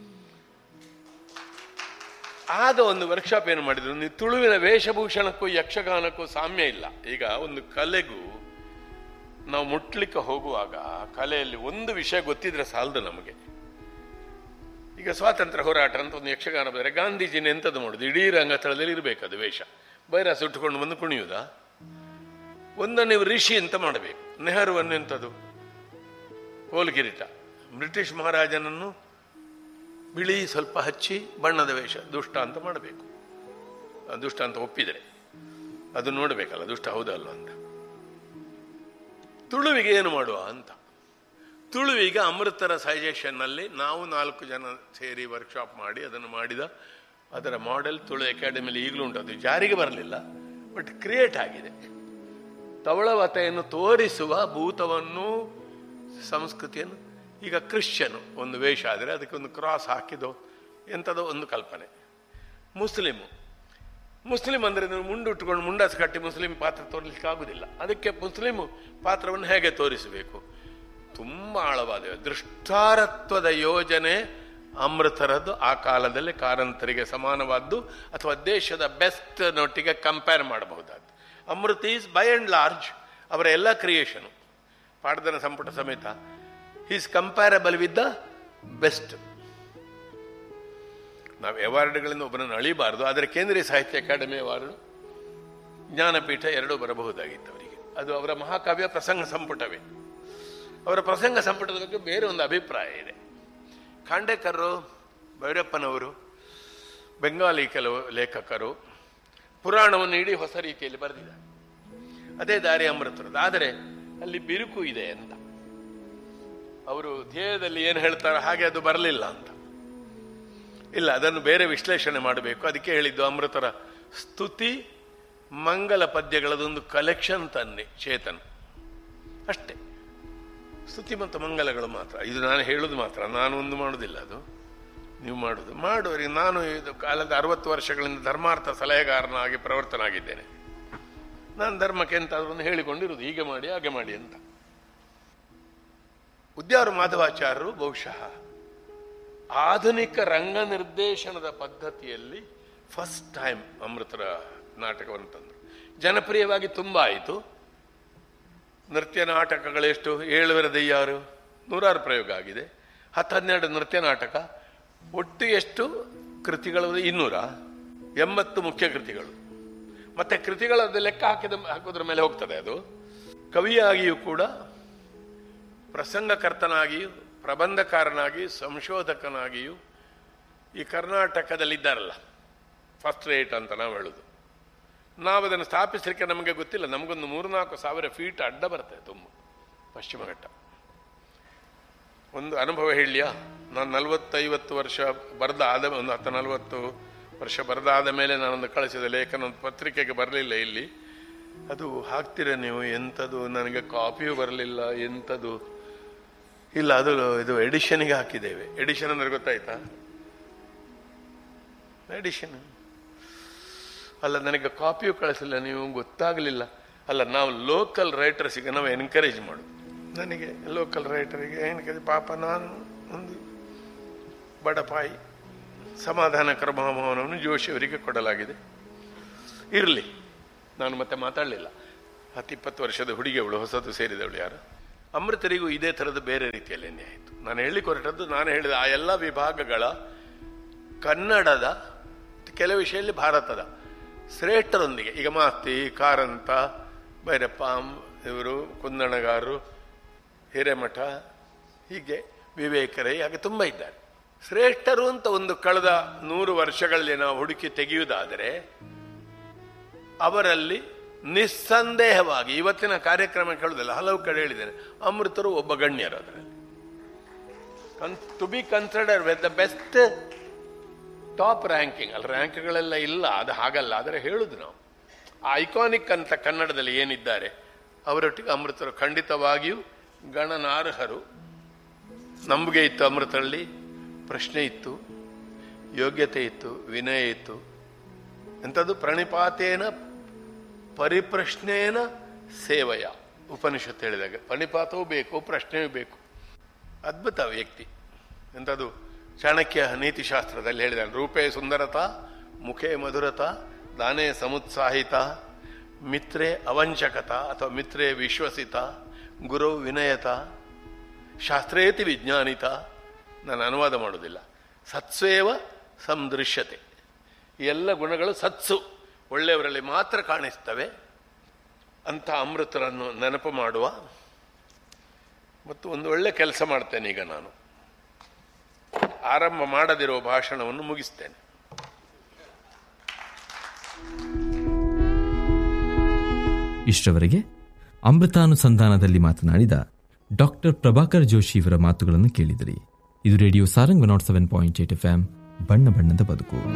ಆಗ ಒಂದು ವರ್ಕ್ಶಾಪ್ ಏನು ಮಾಡಿದ್ರು, ನೀವು ತುಳುವಿನ ವೇಷಭೂಷಣಕ್ಕೂ ಯಕ್ಷಗಾನಕ್ಕೂ ಸಾಮ್ಯ ಇಲ್ಲ. ಈಗ ಒಂದು ಕಲೆಗೂ ನಾವು ಮುಟ್ಲಿಕ್ಕೆ ಹೋಗುವಾಗ ಕಲೆಯಲ್ಲಿ ಒಂದು ವಿಷಯ ಗೊತ್ತಿದ್ರೆ ಸಾಲದು ನಮಗೆ. ಈಗ ಸ್ವಾತಂತ್ರ್ಯ ಹೋರಾಟ ಅಂತ ಒಂದು ಯಕ್ಷಗಾನ ಬಂದರೆ ಗಾಂಧೀಜಿನ ಎಂಥದ್ದು ಮಾಡೋದು, ಇಡೀ ರಂಗಸ್ಥಳದಲ್ಲಿ ಇರಬೇಕದು ವೇಷ. ಬೈರ ಸುಟ್ಟುಕೊಂಡು ಬಂದು ಕುಣಿಯುವುದಾ? ಒಂದು ನೀವು ಋಷಿ ಅಂತ ಮಾಡಬೇಕು. ನೆಹರುವನ್ನು ಎಂಥದ್ದು ಕೋಲ್ ಕಿರೀಟ, ಬ್ರಿಟಿಷ್ ಮಹಾರಾಜನನ್ನು ಬಿಳಿ ಸ್ವಲ್ಪ ಹಚ್ಚಿ ಬಣ್ಣದ ವೇಷ, ದುಷ್ಟ ಅಂತ ಮಾಡಬೇಕು. ದುಷ್ಟ ಅಂತ ಒಪ್ಪಿದರೆ ಅದು ನೋಡಬೇಕಲ್ಲ ದುಷ್ಟ ಹೌದಲ್ವ ಅಂತ. ತುಳುವಿಗೆ ಏನು ಮಾಡುವ ಅಂತ. ತುಳುವಿಗೆ ಅಮೃತರ ಸಜೆಷನ್ನಲ್ಲಿ ನಾವು ನಾಲ್ಕು ಜನ ಸೇರಿ ವರ್ಕ್ಶಾಪ್ ಮಾಡಿ ಅದನ್ನು ಮಾಡಿದ ಅದರ ಮಾಡೆಲ್ ತುಳು ಅಕಾಡೆಮಿಯಲ್ಲಿ ಈಗಲೂ ಉಂಟು. ಅದು ಜಾರಿಗೆ ಬರಲಿಲ್ಲ, ಬಟ್ ಕ್ರಿಯೇಟ್ ಆಗಿದೆ. ತವಳವತೆಯನ್ನು ತೋರಿಸುವ ಭೂತವನ್ನು, ಸಂಸ್ಕೃತಿಯನ್ನು. ಈಗ ಕ್ರಿಶ್ಚಿಯನ್ ಒಂದು ವೇಷ ಆದರೆ ಅದಕ್ಕೆ ಒಂದು ಕ್ರಾಸ್ ಹಾಕಿದೋ ಎಂಥದೋ ಒಂದು ಕಲ್ಪನೆ. ಮುಸ್ಲಿಮು ಮುಸ್ಲಿಂ ಅಂದರೆ ನೀವು ಮುಂಡುಟ್ಕೊಂಡು ಮುಂಡಾಸು ಕಟ್ಟಿ ಮುಸ್ಲಿಂ ಪಾತ್ರ ತೋರಿಸಲಿಕ್ಕೆ ಆಗುದಿಲ್ಲ. ಅದಕ್ಕೆ ಮುಸ್ಲಿಮು ಪಾತ್ರವನ್ನು ಹೇಗೆ ತೋರಿಸಬೇಕು? ತುಂಬ ಆಳವಾದ ದೃಷ್ಟಾರತ್ವದ ಯೋಜನೆ ಅಮೃತರದ್ದು. ಆ ಕಾಲದಲ್ಲಿ ಕಾರಂತರಿಗೆ ಸಮಾನವಾದ್ದು ಅಥವಾ ದೇಶದ best ನೊಟ್ಟಿಗೆ compare ಮಾಡಬಹುದಾದ್ದು. Amrutha is by and large ಅವರ ಎಲ್ಲ ಕ್ರಿಯೇಷನು, ಪಾಠದನ ಸಂಪುಟ ಸಮೇತ, is comparable with the best. ನಾವು ಅವಾರ್ಡ್ಗಳಿಂದ ಒಬ್ಬರನ್ನು ಅಳಿಬಾರ್ದು, ಆದರೆ ಕೇಂದ್ರೀಯ ಸಾಹಿತ್ಯ ಅಕಾಡೆಮಿ ಅವಾರ್ಡ್, ಜ್ಞಾನಪೀಠ ಎರಡೂ ಬರಬಹುದಾಗಿತ್ತು ಅವರಿಗೆ. ಅದು ಅವರ ಮಹಾಕಾವ್ಯ ಪ್ರಸಂಗ ಸಂಪುಟವೇ. ಅವರ ಪ್ರಸಂಗ ಸಂಪುಟದ ಬಗ್ಗೆ ಬೇರೆ ಒಂದು ಅಭಿಪ್ರಾಯ ಇದೆ. ಖಾಂಡೇಕರ್, ಭೈರಪ್ಪನವರು, ಬೆಂಗಾಲಿ ಕೆಲವು ಲೇಖಕರು ಪುರಾಣವನ್ನು ಇಡೀ ಹೊಸ ರೀತಿಯಲ್ಲಿ ಬರೆದಿದ್ದಾರೆ. ಅದೇ ದಾರಿ ಅಮೃತರದ್ದು. ಆದರೆ ಅಲ್ಲಿ ಬಿರುಕು ಇದೆ ಅಂತ ಅವರು ಧ್ಯೇಯದಲ್ಲಿ ಏನು ಹೇಳ್ತಾರೆ ಹಾಗೆ ಅದು ಬರಲಿಲ್ಲ ಅಂತ. ಇಲ್ಲ, ಅದನ್ನು ಬೇರೆ ವಿಶ್ಲೇಷಣೆ ಮಾಡಬೇಕು. ಅದಕ್ಕೆ ಹೇಳಿದ್ದು ಅಮೃತರ ಸ್ತುತಿ ಮಂಗಲ ಪದ್ಯಗಳದೊಂದು ಕಲೆಕ್ಷನ್ ತನ್ನಿ ಚೇತನ್, ಅಷ್ಟೇ. ಸ್ತುತಿ ಮತ್ತು ಮಂಗಲಗಳು ಮಾತ್ರ. ಇದು ನಾನು ಹೇಳುದು ಮಾತ್ರ, ನಾನು ಒಂದು ಮಾಡುವುದಿಲ್ಲ, ಅದು ನೀವು ಮಾಡುದು. ಮಾಡುವರಿಗೆ ನಾನು ಇದು ಕಾಲದ ಅರವತ್ತು ವರ್ಷಗಳಿಂದ ಧರ್ಮಾರ್ಥ ಸಲಹೆಗಾರನಾಗಿ ಪ್ರವರ್ತನಾಗಿದ್ದೇನೆ. ನಾನು ಧರ್ಮಕ್ಕೆ ಎಂತಾದ್ರೂ ಒಂದು ಹೇಳಿಕೊಂಡಿರುವುದು, ಹೀಗೆ ಮಾಡಿ ಹಾಗೆ ಮಾಡಿ ಅಂತ. ಉದ್ಯಾವರ ಮಾಧವಾಚಾರ್ಯರು ಬಹುಶಃ ಆಧುನಿಕ ರಂಗ ನಿರ್ದೇಶನದ ಪದ್ಧತಿಯಲ್ಲಿ ಫಸ್ಟ್ ಟೈಮ್ ಅಮೃತರ ನಾಟಕವನ್ನು ತಂದರು. ಜನಪ್ರಿಯವಾಗಿ ತುಂಬ ಆಯಿತು. ನೃತ್ಯ ನಾಟಕಗಳೆಷ್ಟು, ಏಳುವರೆ ದಯ್ಯಾರು, ನೂರಾರು ಪ್ರಯೋಗ ಆಗಿದೆ. ಹತ್ತು ಹನ್ನೆರಡು ನೃತ್ಯ ನಾಟಕ, ಒಟ್ಟು ಎಷ್ಟು ಕೃತಿಗಳು? ಇನ್ನೂರ ಎಂಬತ್ತು ಮುಖ್ಯ ಕೃತಿಗಳು. ಮತ್ತೆ ಕೃತಿಗಳದ್ದು ಲೆಕ್ಕ ಹಾಕಿದ ಹಾಕೋದ್ರ ಮೇಲೆ ಹೋಗ್ತದೆ. ಅದು ಕವಿಯಾಗಿಯೂ ಕೂಡ, ಪ್ರಸಂಗಕರ್ತನಾಗಿಯೂ, ಪ್ರಬಂಧಕಾರನಾಗಿ, ಸಂಶೋಧಕನಾಗಿಯೂ ಈ ಕರ್ನಾಟಕದಲ್ಲಿದ್ದಾರಲ್ಲ ಫಸ್ಟ್ ರೇಟ್ ಅಂತ ನಾವು ಹೇಳುದು. ನಾವು ಅದನ್ನು ಸ್ಥಾಪಿಸಲಿಕ್ಕೆ ನಮಗೆ ಗೊತ್ತಿಲ್ಲ. ನಮಗೊಂದು ಮೂರ್ನಾಲ್ಕು ಸಾವಿರ ಫೀಟ್ ಅಡ್ಡ ಬರ್ತದೆ ತುಂಬ ಪಶ್ಚಿಮ ಘಟ್ಟ. ಒಂದು ಅನುಭವ ಹೇಳಿಯಾ, ನಾನು ನಲವತ್ತೈವತ್ತು ವರ್ಷ ಬರೆದ ಆದ ಒಂದು ಹತ್ತು ನಲವತ್ತು ವರ್ಷ ಬರೆದಾದ ಮೇಲೆ ನಾನೊಂದು ಕಳಿಸಿದ ಲೇಖನ ಒಂದು ಪತ್ರಿಕೆಗೆ ಬರಲಿಲ್ಲ ಇಲ್ಲಿ. ಅದು ಹಾಕ್ತೀರ ನೀವು, ಎಂಥದ್ದು, ನನಗೆ ಕಾಪಿಯೂ ಬರಲಿಲ್ಲ, ಎಂಥದ್ದು ಇಲ್ಲ. ಅದು ಇದು ಎಡಿಷನ್ಗೆ ಹಾಕಿದ್ದೇವೆ. ಎಡಿಷನ್ ಅಂದ್ರೆ ಗೊತ್ತಾಯ್ತಾ? ಎಡಿಷನ್ ಅಲ್ಲ, ನನಗೆ ಕಾಪಿಯೂ ಕಳಿಸಿಲ್ಲ, ನೀವು ಗೊತ್ತಾಗಲಿಲ್ಲ. ಅಲ್ಲ, ನಾವು ಲೋಕಲ್ ರೈಟರ್ಸಿಗೆ ನಾವು ಎನ್ಕರೇಜ್ ಮಾಡು. ನನಗೆ ಲೋಕಲ್ ರೈಟರಿಗೆ ಎನ್ಕರೇಜ್, ಪಾಪ ನಾನು ಒಂದು ಬಡಪಾಯಿ. ಸಮಾಧಾನ ಕ್ರಮವನ್ನು ಜೋಶಿಯವರಿಗೆ ಕೊಡಲಾಗಿದೆ. ಇರಲಿ, ನಾನು ಮತ್ತೆ ಮಾತಾಡಲಿಲ್ಲ. ಹತ್ತು ಇಪ್ಪತ್ತು ವರ್ಷದ ಹುಡುಗಿಯವಳು, ಹೊಸದು ಸೇರಿದವಳು ಯಾರು. ಅಮೃತರಿಗೂ ಇದೇ ಥರದ ಬೇರೆ ರೀತಿಯಲ್ಲಿ ಆಯಿತು. ನಾನು ಹೇಳಿ ಹೊರಟದ್ದು, ನಾನು ಹೇಳಿದ ಆ ಎಲ್ಲ ವಿಭಾಗಗಳ ಕನ್ನಡದ, ಕೆಲವು ವಿಷಯದಲ್ಲಿ ಭಾರತದ ಶ್ರೇಷ್ಠರೊಂದಿಗೆ, ಈಗ ಮಾಸ್ತಿ, ಕಾರಂತ, ಭೈರಪ್ಪ, ಇವರು ಕುಂದಣಗಾರರು, ಹಿರೇಮಠ, ಹೀಗೆ ವಿವೇಕರೈ, ಹಾಗೆ ತುಂಬ ಇದ್ದಾರೆ. ಶ್ರೇಷ್ಠರು ಅಂತ ಒಂದು ಕಳೆದ ನೂರು ವರ್ಷಗಳಲ್ಲಿ ನಾವು ಹುಡುಕಿ ತೆಗೆಯುವುದಾದರೆ ಅವರಲ್ಲಿ ನಿಸ್ಸಂದೇಹವಾಗಿ, ಇವತ್ತಿನ ಕಾರ್ಯಕ್ರಮ ಕೇಳುವುದಿಲ್ಲ, ಹಲವು ಕಡೆ ಹೇಳಿದ್ದೇನೆ, ಅಮೃತರು ಒಬ್ಬ ಗಣ್ಯರು. ಅದರಲ್ಲಿ to B consider with the best top ranking. ಅಲ್ಲಿ ರ್ಯಾಂಕ್ಗಳೆಲ್ಲ ಇಲ್ಲ, ಅದು ಹಾಗಲ್ಲ. ಆದರೆ ಹೇಳುದು ನಾವು ಆ ಐಕಾನಿಕ್ ಅಂತ ಕನ್ನಡದಲ್ಲಿ ಏನಿದ್ದಾರೆ ಅವರೊಟ್ಟಿಗೆ ಅಮೃತರು ಖಂಡಿತವಾಗಿಯೂ ಗಣನಾರ್ಹರು. ನಂಬಿಕೆ ಇತ್ತು ಅಮೃತರಲ್ಲಿ, ಪ್ರಶ್ನೆ ಇತ್ತು, ಯೋಗ್ಯತೆ ಇತ್ತು, ವಿನಯ ಇತ್ತು. ಎಂಥದ್ದು ಪ್ರಣಿಪಾತೇನ ಪರಿಪ್ರಶ್ನೇನ ಸೇವಯ, ಉಪನಿಷತ್ತು ಹೇಳಿದಾಗ ಪ್ರಣಿಪಾತವೂ ಬೇಕು, ಪ್ರಶ್ನೆಯೂ ಬೇಕು. ಅದ್ಭುತ ವ್ಯಕ್ತಿ. ಎಂಥದ್ದು ಚಾಣಕ್ಯ ನೀತಿಶಾಸ್ತ್ರದಲ್ಲಿ ಹೇಳಿದಾನೆ, ರೂಪೇ ಸುಂದರತಾ, ಮುಖೇ ಮಧುರತಾ, ದಾನೇ ಸಮುತ್ಸಾಹಿತ, ಮಿತ್ರೇ ಅವಂಚಕತ ಅಥವಾ ಮಿತ್ರೇ ವಿಶ್ವಸಿತ, ಗುರು ವಿನಯತ, ಶಾಸ್ತ್ರೇತಿ ವಿಜ್ಞಾನಿತ. ನಾನು ಅನುವಾದ ಮಾಡೋದಿಲ್ಲ. ಸತ್ಸ್ವೇವ ಸಂದೃಶ್ಯತೆ. ಈ ಎಲ್ಲ ಗುಣಗಳು ಸತ್ಸು, ಒಳ್ಳೆಯವರಲ್ಲಿ ಮಾತ್ರ ಕಾಣಿಸ್ತವೆ ಅಂತ ಅಮೃತರನ್ನು ನೆನಪು ಮಾಡುವ. ಮತ್ತು ಒಂದು ಒಳ್ಳೆ ಕೆಲಸ ಮಾಡ್ತೇನೆ ಈಗ. ನಾನು ಆರಂಭ ಮಾಡದಿರೋ ಭಾಷಣವನ್ನು ಮುಗಿಸ್ತೇನೆ. ಇಷ್ಟವರೆಗೆ ಅಮೃತಾನುಸಂಧಾನದಲ್ಲಿ ಮಾತನಾಡಿದ ಡಾಕ್ಟರ್ ಪ್ರಭಾಕರ್ ಜೋಶಿ ಇವರ ಮಾತುಗಳನ್ನು ಕೇಳಿದಿರಿ. ಇದು radio Sarang not seven point eight F M, ಬಣ್ಣ ಬಣ್ಣದ ಬದುಕು.